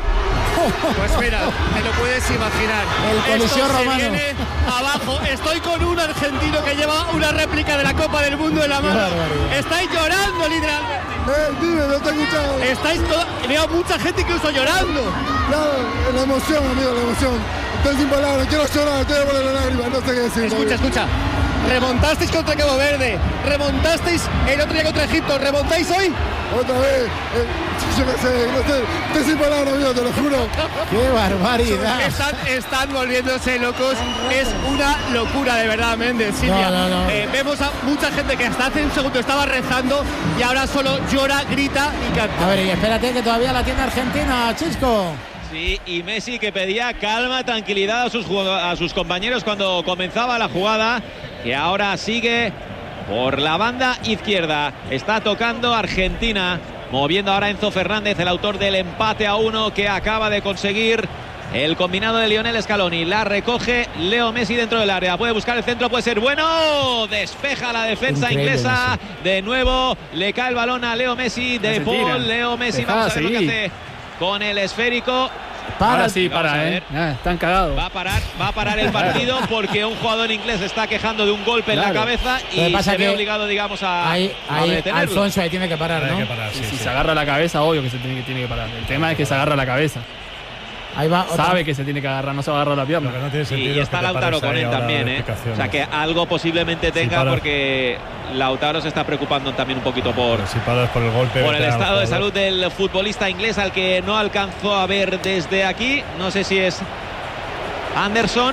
Pues mira, te lo puedes imaginar. El Coliseo Esto se romano. viene abajo. Estoy con un argentino que lleva una réplica de la Copa del Mundo en la mano. barbaridad. Estáis llorando literalmente. Eh, dime, no te he escuchado. Estáis todo... Veo a mucha gente incluso llorando. Claro, la emoción, amigo, la emoción. Estoy sin palabras, quiero llorar, estoy a poner la lágrima, no sé qué decir. Escucha, escucha. Remontasteis contra Cabo Verde. Remontasteis el otro día contra Egipto. ¿Remontáis hoy? Otra vez, eh, yo qué sé, no sé, estoy sin palabras, amigo, te lo juro. ¡Qué barbaridad! Están, están volviéndose locos. Es una locura, de verdad, Méndez, Silvia. No, no, no. Eh, vemos a mucha gente que hasta hace un segundo estaba rezando y ahora solo llora, grita y canta. A ver, y espérate que todavía la tiene Argentina, Chisco. Sí, y Messi, que pedía calma, tranquilidad a sus, jug- a sus compañeros cuando comenzaba la jugada, que ahora sigue por la banda izquierda. Está tocando Argentina, moviendo ahora Enzo Fernández, el autor del empate a uno que acaba de conseguir el combinado de Lionel Scaloni. La recoge Leo Messi dentro del área. Puede buscar el centro, puede ser bueno. Despeja la defensa Increíble, inglesa. De nuevo le cae el balón a Leo Messi. De Se Paul, tiran. Leo Messi. Dejá, Vamos a ver lo que seguí. hace con el esférico. Para, Ahora sí, Vamos a para, ver. ¿eh? Ya, están cagados. Va a parar, va a parar el partido porque un jugador inglés está quejando de un golpe en la Claro. cabeza Lo que y pasa se ve que obligado, digamos, a, Ahí, a ahí detenerlo. Alfonso, ahí tiene que parar, Hay ¿no? que parar, sí, Y si sí. se agarra la cabeza, obvio que se tiene que, tiene que parar. El tema es que se agarra la cabeza. Ahí va. otra- Sabe que se tiene que agarrar, no se va a agarrar la pierna. Lo que no tiene Y, sentido y es está que te Lautaro pares con ahí él ahora también, de ¿eh? explicaciones. O sea que algo posiblemente tenga para- porque Lautaro se está preocupando también un poquito por, Pero si paras por el golpe. por el vete al estado de jugador. salud del futbolista inglés, al que no alcanzó a ver desde aquí. No sé si es Anderson.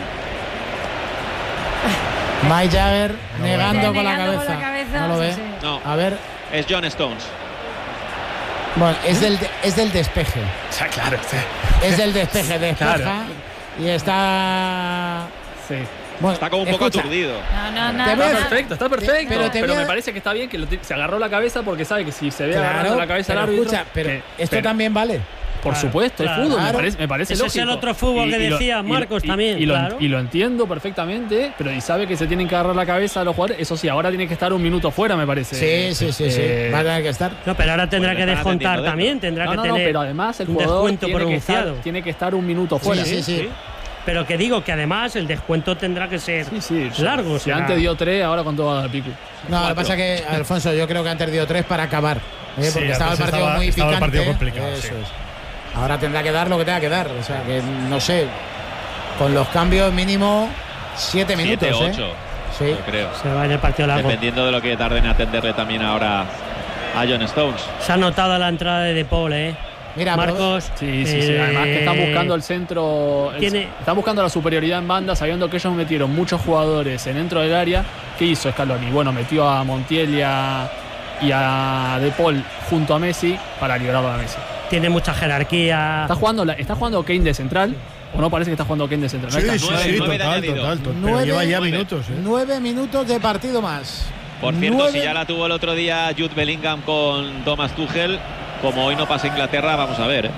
Mike Jagger negando, con, la Negando cabeza. con la cabeza, No lo ve. sí, sí. No, A ver. es John Stones. Bueno, es del, es del despeje. Ya, claro, sí. Es del despeje, despeja. Claro. Y está. Sí. Bueno, Está como un poco escucha, aturdido. No, no, no. Te no, ves- no. Está perfecto, está perfecto. Pero Pero, te voy a- me parece que está bien que lo ti- se agarró la cabeza porque sabe que si se ve Claro, agarrando la cabeza al pero árbitro. escucha, pero que- esto pero, también vale. Por Claro, supuesto, claro. el fútbol Claro. me parece, me parece Ese es lógico. el otro fútbol que lo- decía Marcos y- también, Y lo, claro. y lo entiendo perfectamente, pero y sabe que se tienen que agarrar la cabeza a los jugadores. Eso sí, ahora tiene que estar un minuto fuera, me parece. Sí, sí, sí, sí. Eh, Va a tener que estar. No, pero ahora tendrá Pues que le están descontar atendiendo también, dentro. tendrá No, que no, no, tener pero además el un jugador descuento tiene que, estar, pronunciado. tiene que estar un minuto fuera. sí, sí. Pero que digo que además el descuento tendrá que ser Sí, sí, largo. Si será- antes dio tres, ahora cuánto va a dar pico. No, lo que pasa es que, Alfonso, yo creo que antes dio tres para acabar. ¿eh? Sí, Porque estaba el antes partido estaba- muy estaba el picante. partido complicado, Eso sí. es. Ahora tendrá que dar lo que tenga que dar. O sea, que no sé. Con los cambios mínimo siete minutos. siete ¿eh? ocho, Sí. yo creo. Se va en el partido largo. Dependiendo de lo que tarden en atenderle también ahora a John Stones. Se ha notado la entrada de De Paul, ¿eh? Mira, Marcos. Sí, sí, sí. eh, Además que están buscando el centro. el- tiene- están buscando la superioridad en banda, sabiendo que ellos metieron muchos jugadores en dentro del área. ¿Qué hizo Scaloni? Bueno, metió a Montiel y a, y a De Paul junto a Messi para liberarlo a Messi. Tiene mucha jerarquía. ¿Está jugando, la- ¿Está jugando Kane de central? ¿O no parece que está jugando Kane de central? Sí, Ahí está. sí, nueve, sí, nueve de total, añadido. total, total. Pero Nueve- lleva ya nueve. minutos, ¿eh? Nueve minutos de partido más. Por cierto, Nueve- si ya la tuvo el otro día Jude Bellingham con Thomas Tuchel, como hoy no pasa Inglaterra, vamos a ver. ¿eh?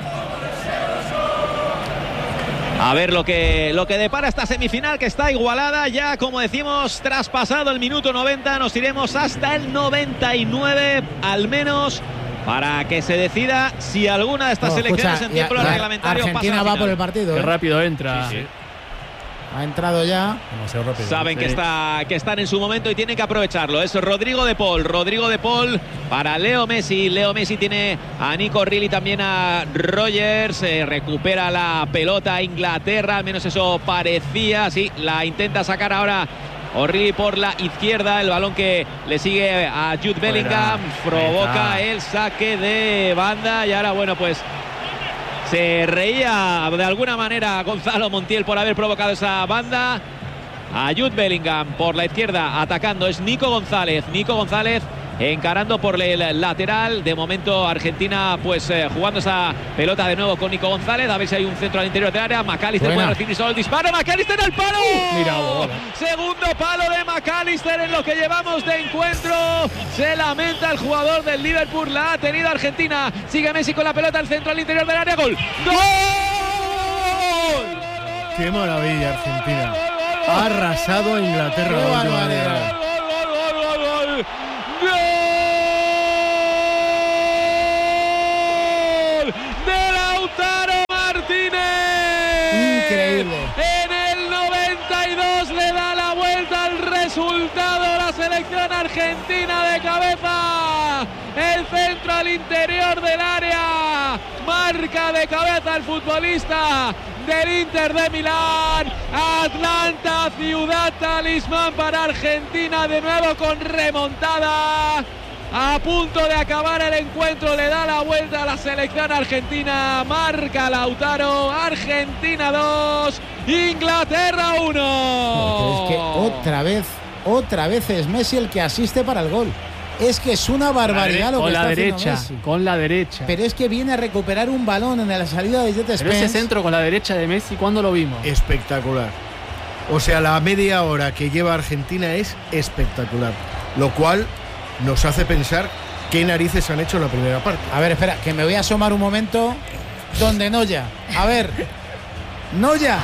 A ver lo que, lo que depara esta semifinal, que está igualada ya, como decimos, traspasado el minuto noventa, nos iremos hasta el noventa y nueve al menos, para que se decida si alguna de estas No, selecciones escucha, en tiempo y a- reglamentario pasa a Argentina la va final. por el partido. Qué ¿eh? rápido entra. Sí, sí. Ha entrado ya. Demasiado rápido. Saben Sí. que, está, que están en su momento y tienen que aprovecharlo. Es Rodrigo de Paul. Rodrigo de Paul para Leo Messi. Leo Messi tiene a Nico Rilly, también a Rogers. Eh, recupera la pelota Inglaterra. Al menos eso parecía. Sí, la intenta sacar ahora O'Reilly por la izquierda, el balón que le sigue a Jude Bellingham, provoca el saque de banda y ahora bueno pues se reía de alguna manera Gonzalo Montiel por haber provocado esa banda. A Jude Bellingham por la izquierda atacando es Nico González, Nico González encarando por el lateral. De momento Argentina pues eh, jugando esa pelota de nuevo con Nico González, a ver si hay un centro al interior del área. McAllister puede recibir solo el disparo, McAllister el palo. Mira, bola. Segundo palo de McAllister en lo que llevamos de encuentro. Se lamenta el jugador del Liverpool, la ha tenido Argentina. Sigue Messi con la pelota, el centro al interior del área, gol. ¡Gol! ¡Qué maravilla Argentina! Ha arrasado a Inglaterra. ¡Qué barbaridad! ¡Gol de Lautaro Martínez! Increíble. En el noventa y dos le da la vuelta al resultado la selección argentina de cabeza. El centro al interior del área. Marca de cabeza el futbolista del Inter de Milán. Atlanta, ciudad talismán para Argentina, de nuevo con remontada. A punto de acabar el encuentro, le da la vuelta a la selección argentina. Marca Lautaro, Argentina dos, Inglaterra uno. Es que otra vez, otra vez es Messi el que asiste para el gol. Es que es una barbaridad lo que está haciendo Messi. Con la derecha, con la derecha. Pero es que viene a recuperar un balón en la salida de Jet Spence. Pero ese centro con la derecha de Messi, ¿cuándo lo vimos? Espectacular. O sea, la media hora que lleva Argentina es espectacular. Lo cual nos hace pensar qué narices han hecho en la primera parte. A ver, espera, que me voy a asomar un momento donde Noya. A ver, Noya.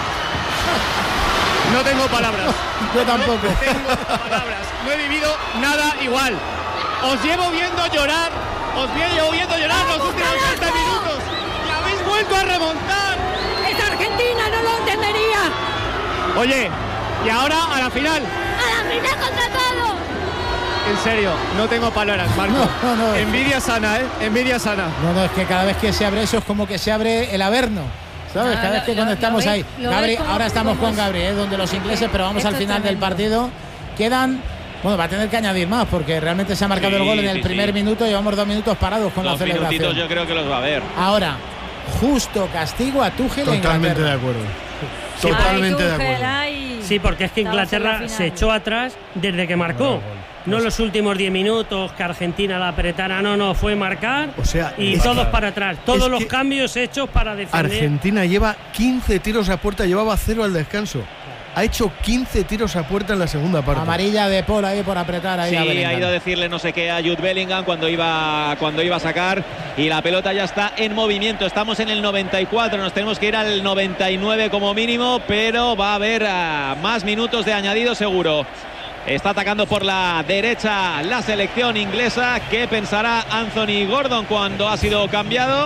No tengo palabras. Yo tampoco. No tengo palabras. No he vivido nada igual. Os llevo viendo llorar. Os llevo viendo llorar los últimos treinta minutos. Y habéis vuelto a remontar. ¡Es Argentina! ¡No lo entendería! Oye, y ahora a la final. ¡A la final contra todo! En serio, no tengo palabras, Marco. No, no, no, Envidia sana, ¿eh? Envidia sana. No, no, es que cada vez que se abre eso es como que se abre el Averno. ¿Sabes? Ah, Cada vez lo, que cuando lo, estamos lo ahí. ves, Gabri, como, ahora estamos como con Gabri, ¿eh? Donde los ingleses, pero vamos al final del partido. Quedan. Bueno, va a tener que añadir más porque realmente se ha marcado sí, el gol en el sí, primer sí. minuto. Llevamos dos minutos parados con Dos la celebración. minutitos yo creo que los va a ver. Ahora, justo castigo a Tuchel. Totalmente de acuerdo. Totalmente de acuerdo. Sí, porque es que Inglaterra se echó atrás desde que marcó. No los últimos diez minutos que Argentina la apretara, no, no, fue marcar o sea, y todos para atrás. Todos los cambios hechos para defender. Argentina lleva quince tiros a puerta, llevaba cero al descanso. Ha hecho quince tiros a puerta en la segunda parte. Amarilla de Paul ahí por apretar ahí Sí, a ha Bellingham. ido a decirle no sé qué a Jude Bellingham cuando iba, cuando iba a sacar y la pelota ya está en movimiento. Estamos en el noventa y cuatro, nos tenemos que ir al noventa y nueve como mínimo, pero va a haber uh, más minutos de añadido seguro. Está atacando por la derecha la selección inglesa. ¿Qué pensará Anthony Gordon cuando ha sido cambiado?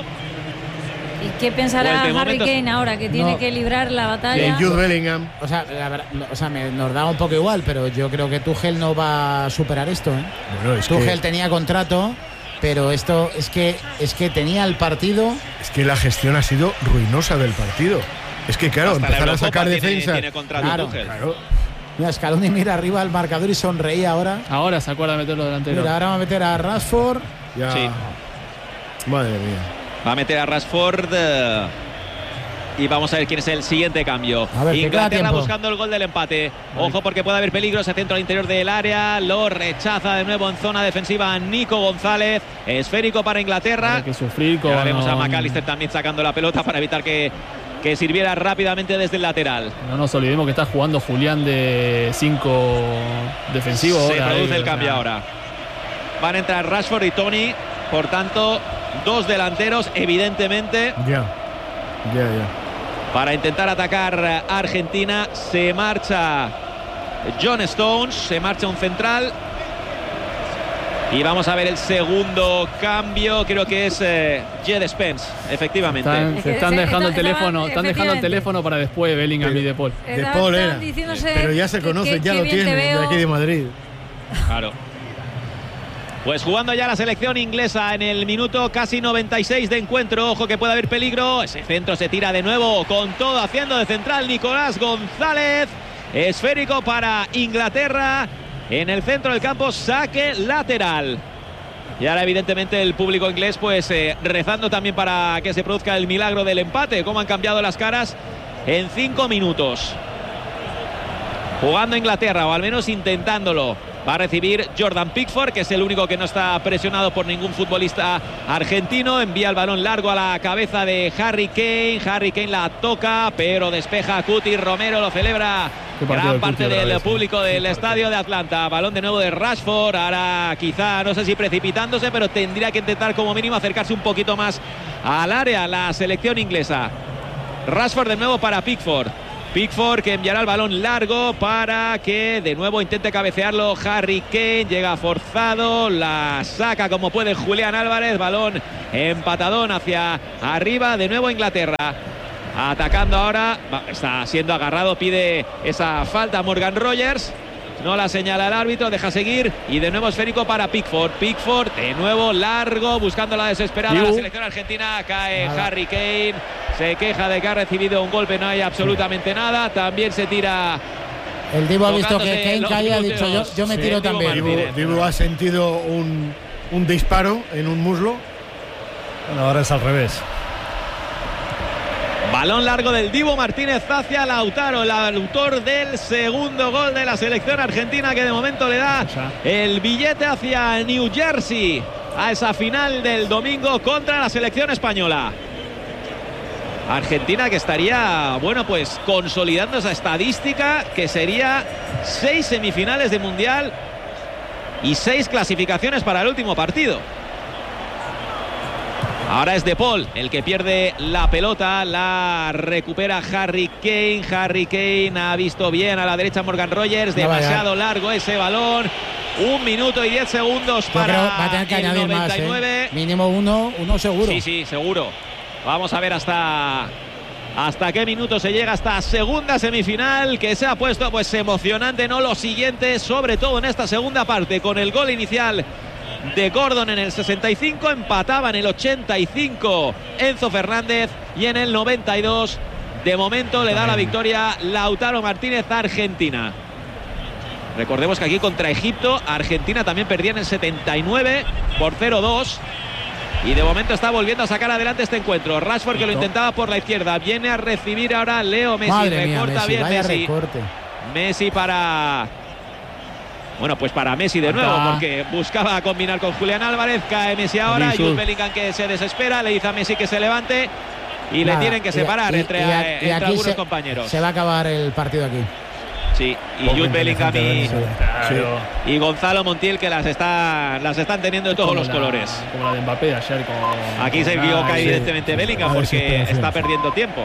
¿Y qué pensará Pues de Harry momento- Kane ahora que tiene No. que librar la batalla? Jude Bellingham. O sea, la verdad, o sea me, nos da un poco igual, pero yo creo que Tuchel no va a superar esto. ¿eh? Bueno, es Tuchel que, tenía contrato, pero esto es que es que tenía el partido. es que la gestión ha sido ruinosa del partido. Es que claro, Hasta la empezar a Eurocopa sacar tiene- defensa. tiene contrato Claro, Tuchel. Claro. Mira, Scaloni mira arriba al marcador y sonreía ahora. Ahora se acuerda de meterlo delantero. Mira, ahora va a meter a Rashford. Ya. Sí. Madre mía. Va a meter a Rashford eh, y vamos a ver quién es el siguiente cambio. A ver, que queda Inglaterra tiempo. buscando el gol del empate. Ojo porque puede haber peligro. Se centra al interior del área. Lo rechaza de nuevo en zona defensiva Nico González. Esférico para Inglaterra. Hay que sufrir Y con. ahora vemos a McAllister también sacando la pelota para evitar que, que sirviera rápidamente desde el lateral. No nos olvidemos que está jugando Julián de cinco defensivo. Se ahora, produce ahí, el cambio o sea, ahora. Van a entrar Rashford y Tony. Por tanto, dos delanteros, evidentemente. Ya. Ya, ya. Para intentar atacar a Argentina. Se marcha John Stones, se marcha un central. Y vamos a ver el segundo cambio. Creo que es eh, Jet Spence, efectivamente. Están, se están Ese- dejando el está- teléfono, estaban- están dejando el efectivamente. teléfono para después Bellingham y De Paul. De Estaban- Paul estaban era. diciéndose Pero ya se que- conocen, que- ya que lo bien te tienen, de veo. aquí de Madrid. Claro. Pues jugando ya la selección inglesa en el minuto casi noventa y seis de encuentro. Ojo que puede haber peligro. Ese centro se tira de nuevo con todo haciendo de central Nicolás González. esférico para Inglaterra. En el centro del campo, saque lateral. Y ahora evidentemente el público inglés pues eh, rezando también para que se produzca el milagro del empate. Cómo han cambiado las caras en cinco minutos. Jugando Inglaterra, o al menos intentándolo. Va a recibir Jordan Pickford, que es el único que no está presionado por ningún futbolista argentino. Envía el balón largo a la cabeza de Harry Kane. Harry Kane la toca, pero despeja Cuti Romero, lo celebra gran parte del vez, público ¿eh? del estadio de Atlanta. Balón de nuevo de Rashford. Ahora quizá, no sé si precipitándose, pero tendría que intentar como mínimo acercarse un poquito más al área la selección inglesa. Rashford de nuevo para Pickford. Pickford que enviará el balón largo para que de nuevo intente cabecearlo Harry Kane. Llega forzado, la saca como puede Julián Álvarez. Balón empatadón hacia arriba. De nuevo Inglaterra atacando ahora. Está siendo agarrado, pide esa falta Morgan Rogers. No la señala el árbitro, deja seguir. Y de nuevo esférico para Pickford. Pickford de nuevo largo, buscando la desesperada la selección argentina. Cae nada. Harry Kane. Se queja de que ha recibido un golpe, no hay absolutamente nada. También se tira. El Dibu ha visto que Kane caía, ha dicho yo, yo me sí, tiro también. Dibu, Dibu ha sentido un, un disparo en un muslo. Bueno, ahora es al revés. Balón largo del Dibu Martínez hacia Lautaro, el autor del segundo gol de la selección argentina, que de momento le da el billete hacia New Jersey a esa final del domingo contra la selección española. Argentina que estaría, bueno, pues consolidando esa estadística que sería seis semifinales de Mundial y seis clasificaciones para el último partido. Ahora es De Paul el que pierde la pelota, la recupera Harry Kane. Harry Kane ha visto bien a la derecha Morgan Rogers, demasiado largo ese balón. Un minuto y diez segundos para creo, va a tener que el añadir noventa y nueve. Más, ¿eh? Mínimo uno, uno seguro. Sí, sí, seguro. Vamos a ver hasta, hasta qué minuto se llega esta segunda semifinal, que se ha puesto pues emocionante, ¿no? Lo siguiente, sobre todo en esta segunda parte, con el gol inicial de Gordon en el sesenta y cinco, empataba en el ochenta y cinco Enzo Fernández, y en el noventa y dos de momento le da la victoria Lautaro Martínez a Argentina. Recordemos que aquí contra Egipto Argentina también perdía en el setenta y nueve por cero dos. Y de momento está volviendo a sacar adelante este encuentro. Rashford, que lo intentaba por la izquierda, viene a recibir ahora Leo Messi. Madre recorta mía, Messi, bien vaya Messi. Recorte. Messi para... Bueno, pues para Messi de nuevo, porque buscaba combinar con Julián Álvarez. Cae Messi ahora, Jude Bellingham que se desespera, le dice a Messi que se levante y Nada, le tienen que separar y, entre, y, a, entre y algunos se, compañeros. Se va a acabar el partido aquí. Sí, y Jude Bellingham y, claro. y Gonzalo Montiel, que las, está, las están teniendo de todos como los la, colores. Como la de Mbappé ayer. Como... Aquí se equivoca ah, evidentemente sí. Bellingham, porque está perdiendo tiempo.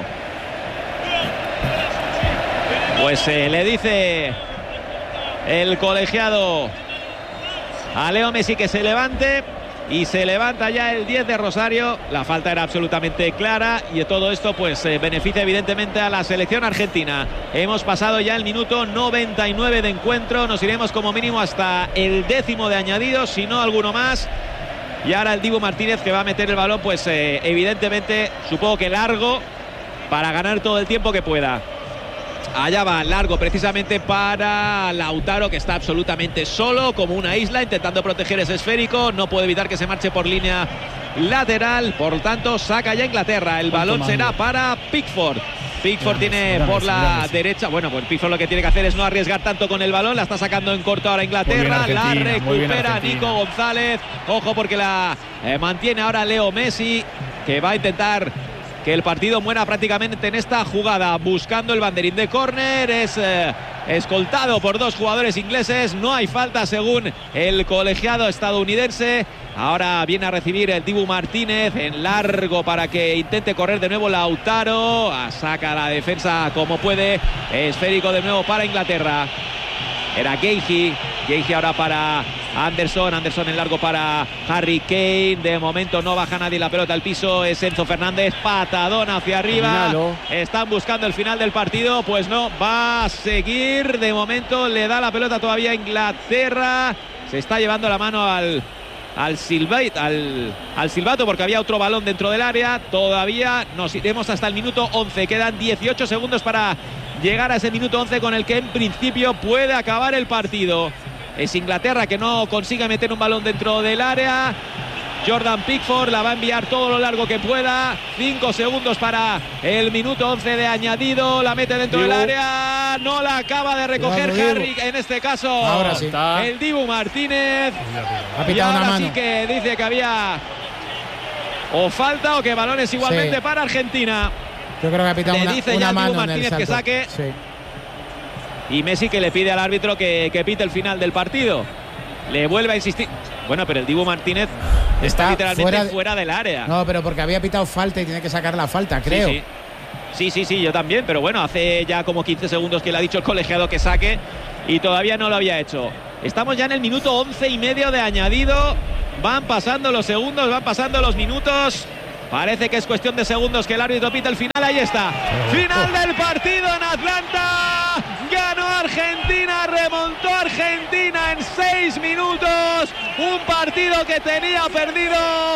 Pues eh, le dice el colegiado a Leo Messi que se levante, y se levanta ya el diez de Rosario. La falta era absolutamente clara, y todo esto pues eh, beneficia evidentemente a la selección argentina. Hemos pasado ya el minuto noventa y nueve de encuentro, nos iremos como mínimo hasta el décimo de añadido, si no alguno más. Y ahora el Dibu Martínez, que va a meter el balón pues eh, evidentemente supongo que largo, para ganar todo el tiempo que pueda. Allá va largo precisamente para Lautaro, que está absolutamente solo como una isla intentando proteger ese esférico. No puede evitar que se marche por línea lateral, por tanto saca ya Inglaterra. El balón será para Pickford. Pickford tiene por la derecha. Bueno, pues Pickford lo que tiene que hacer es no arriesgar tanto con el balón. La está sacando en corto ahora Inglaterra. La recupera Nico González. Ojo, porque la eh, mantiene ahora Leo Messi, que va a intentar que el partido muera prácticamente en esta jugada, buscando el banderín de córner. Es eh, escoltado por dos jugadores ingleses. No hay falta según el colegiado estadounidense. Ahora viene a recibir el Dibu Martínez en largo para que intente correr de nuevo Lautaro. Saca la defensa como puede. Esférico de nuevo para Inglaterra. Era Geigy. Geigy ahora para Anderson. Anderson en largo para Harry Kane. De momento no baja nadie la pelota al piso. Es Enzo Fernández. Patadón hacia arriba. Terminalo. Están buscando el final del partido. Pues no, va a seguir. De momento le da la pelota todavía a Inglaterra. Se está llevando la mano al, al, silbait, al, al silbato, porque había otro balón dentro del área. Todavía nos iremos hasta el minuto once. Quedan dieciocho segundos para llegar a ese minuto once con el que en principio puede acabar el partido. Es Inglaterra que no consigue meter un balón dentro del área. Jordan Pickford la va a enviar todo lo largo que pueda. Cinco segundos para el minuto once de añadido. La mete dentro Dibu. del área. No la acaba de recoger claro, Harry. En este caso, ahora sí. el Dibu Martínez. Ha y ahora una mano. sí que dice que había o falta o que balones igualmente sí. para Argentina. Yo creo que ha pitado le una, dice una ya mano Dibu Martínez que saque. Sí. Y Messi que le pide al árbitro que, que pite el final del partido. Le vuelve a insistir. Bueno, pero el Dibu Martínez está, está literalmente fuera, de, fuera del área. No, pero porque había pitado falta y tiene que sacar la falta, creo. Sí, sí. Sí, sí, sí, yo también. Pero bueno, hace ya como quince segundos que le ha dicho el colegiado que saque y todavía no lo había hecho. Estamos ya en el minuto once y medio de añadido. Van pasando los segundos, van pasando los minutos. Parece que es cuestión de segundos que el árbitro pita el final. Ahí está. Final del partido en Atlanta. Ganó Argentina, remontó Argentina en seis minutos. Un partido que tenía perdido.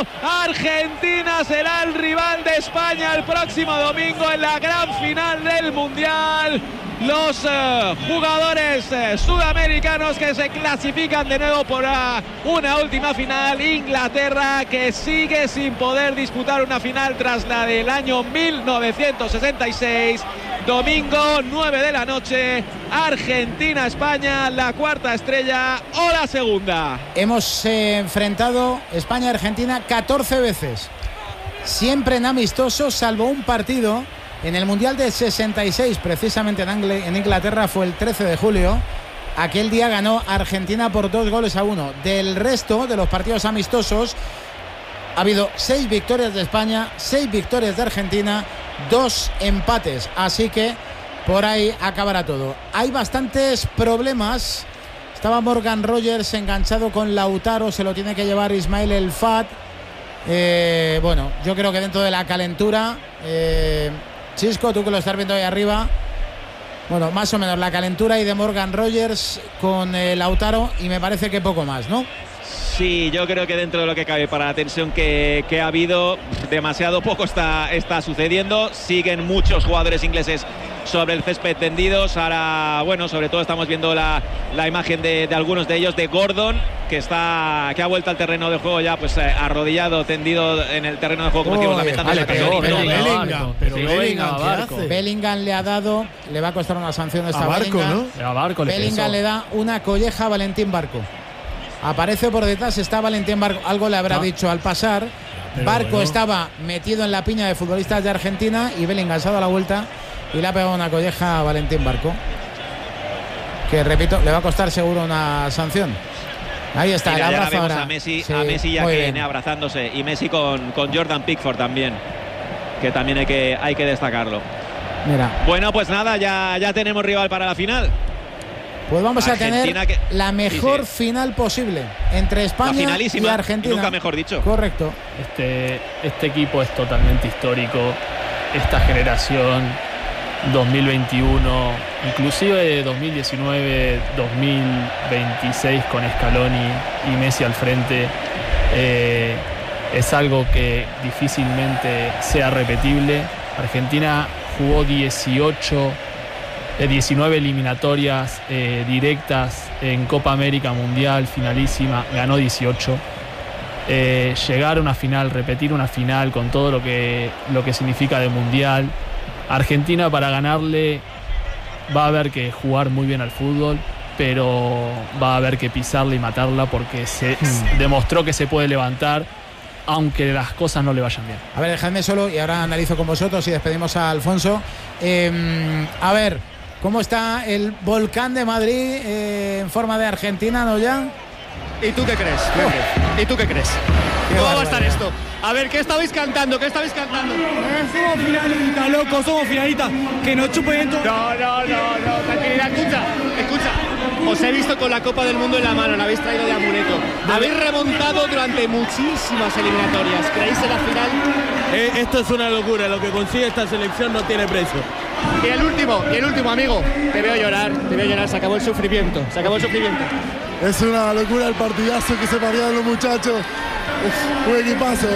Argentina será el rival de España el próximo domingo en la gran final del Mundial. Los uh, jugadores uh, sudamericanos que se clasifican de nuevo por uh, una última final. Inglaterra que sigue sin poder disputar una final tras la del año mil novecientos sesenta y seis. Domingo nueve de la noche. Argentina-España, la cuarta estrella o la segunda. Hemos eh, enfrentado España-Argentina catorce veces. Siempre en amistosos, salvo un partido. En el Mundial de sesenta y seis, precisamente en, Angl- en Inglaterra, fue el trece de julio. Aquel día ganó Argentina por dos goles a uno. Del resto de los partidos amistosos ha habido seis victorias de España, seis victorias de Argentina, dos empates. Así que por ahí acabará todo. Hay bastantes problemas. Estaba Morgan Rogers enganchado con Lautaro, se lo tiene que llevar Ismail El Fat. Eh, bueno, yo creo que dentro de la calentura... Eh, Chisco, tú que lo estás viendo ahí arriba, bueno, más o menos la calentura y de Morgan Rogers con eh, Lautaro y me parece que poco más, ¿no? Sí, yo creo que dentro de lo que cabe para la tensión que, que ha habido, demasiado poco está, está sucediendo. Siguen muchos jugadores ingleses sobre el césped tendidos. Ahora, bueno, sobre todo estamos viendo la, la imagen de, de algunos de ellos, de Gordon, que está que ha vuelto al terreno de juego ya pues eh, arrodillado, tendido en el terreno de juego, como decimos, lamentando la pero, pero, Bellingham, pero Bellingham, ¿qué hace? Bellingham le ha dado, le va a costar una sanción esta a Barco, Bellingham, ¿no? A Barco le Bellingham pesó. le da una colleja a Valentín Barco. Aparece por detrás, está Valentín Barco, algo le habrá ah. dicho al pasar. Pero Barco bueno. estaba metido en la piña de futbolistas de Argentina y Bellingham se ha dado la vuelta y le ha pegado una colleja a Valentín Barco, que repito, le va a costar seguro una sanción. Ahí está. Mira, el ya abrazo vemos ahora. a Messi, Sí, a Messi ya muy que bien. viene abrazándose, y Messi con, con Jordan Pickford también, que también hay que, hay que destacarlo. Mira, Bueno, pues nada, ya, ya tenemos rival para la final. pues vamos Argentina, a tener que- la mejor sí, sí. final posible entre La España y finalísima, Argentina. nunca mejor dicho. Correcto. Este, este equipo es totalmente histórico. Esta generación dos mil veintiuno, inclusive dos mil diecinueve, dos mil veintiséis con Scaloni y Messi al frente, eh, es algo que difícilmente sea repetible. Argentina jugó dieciocho, eh, diecinueve eliminatorias eh, directas en Copa América Mundial, finalísima, ganó dieciocho. Eh, llegar a una final, repetir una final con todo lo que, lo que significa de mundial. Argentina, para ganarle va a haber que jugar muy bien al fútbol, pero va a haber que pisarla y matarla, porque se Hmm. demostró que se puede levantar aunque las cosas no le vayan bien. A ver, dejadme solo y ahora analizo con vosotros y despedimos a Alfonso. Eh, a ver, ¿cómo está el volcán de Madrid eh, en forma de Argentina, no ya? ¿Y tú qué crees? Oh. ¿Y tú qué crees? Qué ¿Cómo va a estar barbaridad. esto? A ver, ¿qué estabais cantando? ¿Qué estabais cantando? Somos finalistas, loco, somos finalistas. Que nos chupen todo. No, no, no, no, tranquilidad, escucha, escucha. Os he visto con la Copa del Mundo en la mano, la habéis traído de amuleto. Habéis remontado durante muchísimas eliminatorias. ¿Creéis en la final? Eh, esto es una locura, lo que consigue esta selección no tiene precio. Y el último, y el último, amigo. Te veo llorar, te veo llorar, se acabó el sufrimiento, se acabó el sufrimiento. Es una locura el partidazo que se perdieron los muchachos. Uf, un equipazo.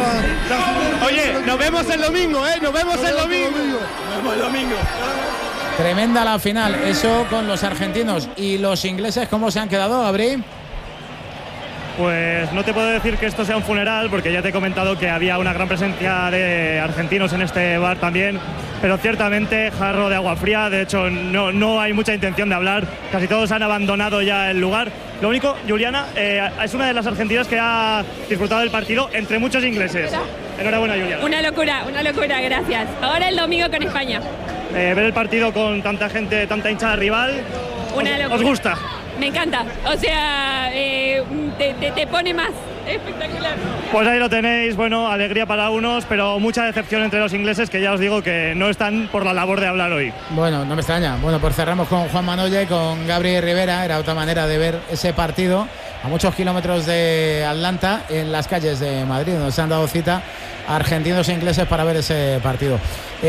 Oye, nos vemos el domingo, ¿eh? Nos vemos el domingo. Nos vemos el domingo. Tremenda la final. Eso con los argentinos. ¿Y los ingleses cómo se han quedado, Gabri? Pues no te puedo decir que esto sea un funeral, porque ya te he comentado que había una gran presencia de argentinos en este bar también, pero ciertamente jarro de agua fría. De hecho, no, no hay mucha intención de hablar, casi todos han abandonado ya el lugar. Lo único, Juliana, eh, es una de las argentinas que ha disfrutado del partido entre muchos ingleses. Enhorabuena, Juliana. Una locura, una locura, gracias. Ahora el domingo con España. Eh, ver el partido con tanta gente, tanta hinchada rival, una os, locura. ¿os gusta? Me encanta, o sea, eh, te, te, te pone más, espectacular. Pues ahí lo tenéis, bueno, alegría para unos, pero mucha decepción entre los ingleses, que ya os digo que no están por la labor de hablar hoy. Bueno, no me extraña. Bueno, pues cerramos con Juan Manoya y con Gabriel Rivera. Era otra manera de ver ese partido a muchos kilómetros de Atlanta, en las calles de Madrid, donde se han dado cita argentinos e ingleses para ver ese partido.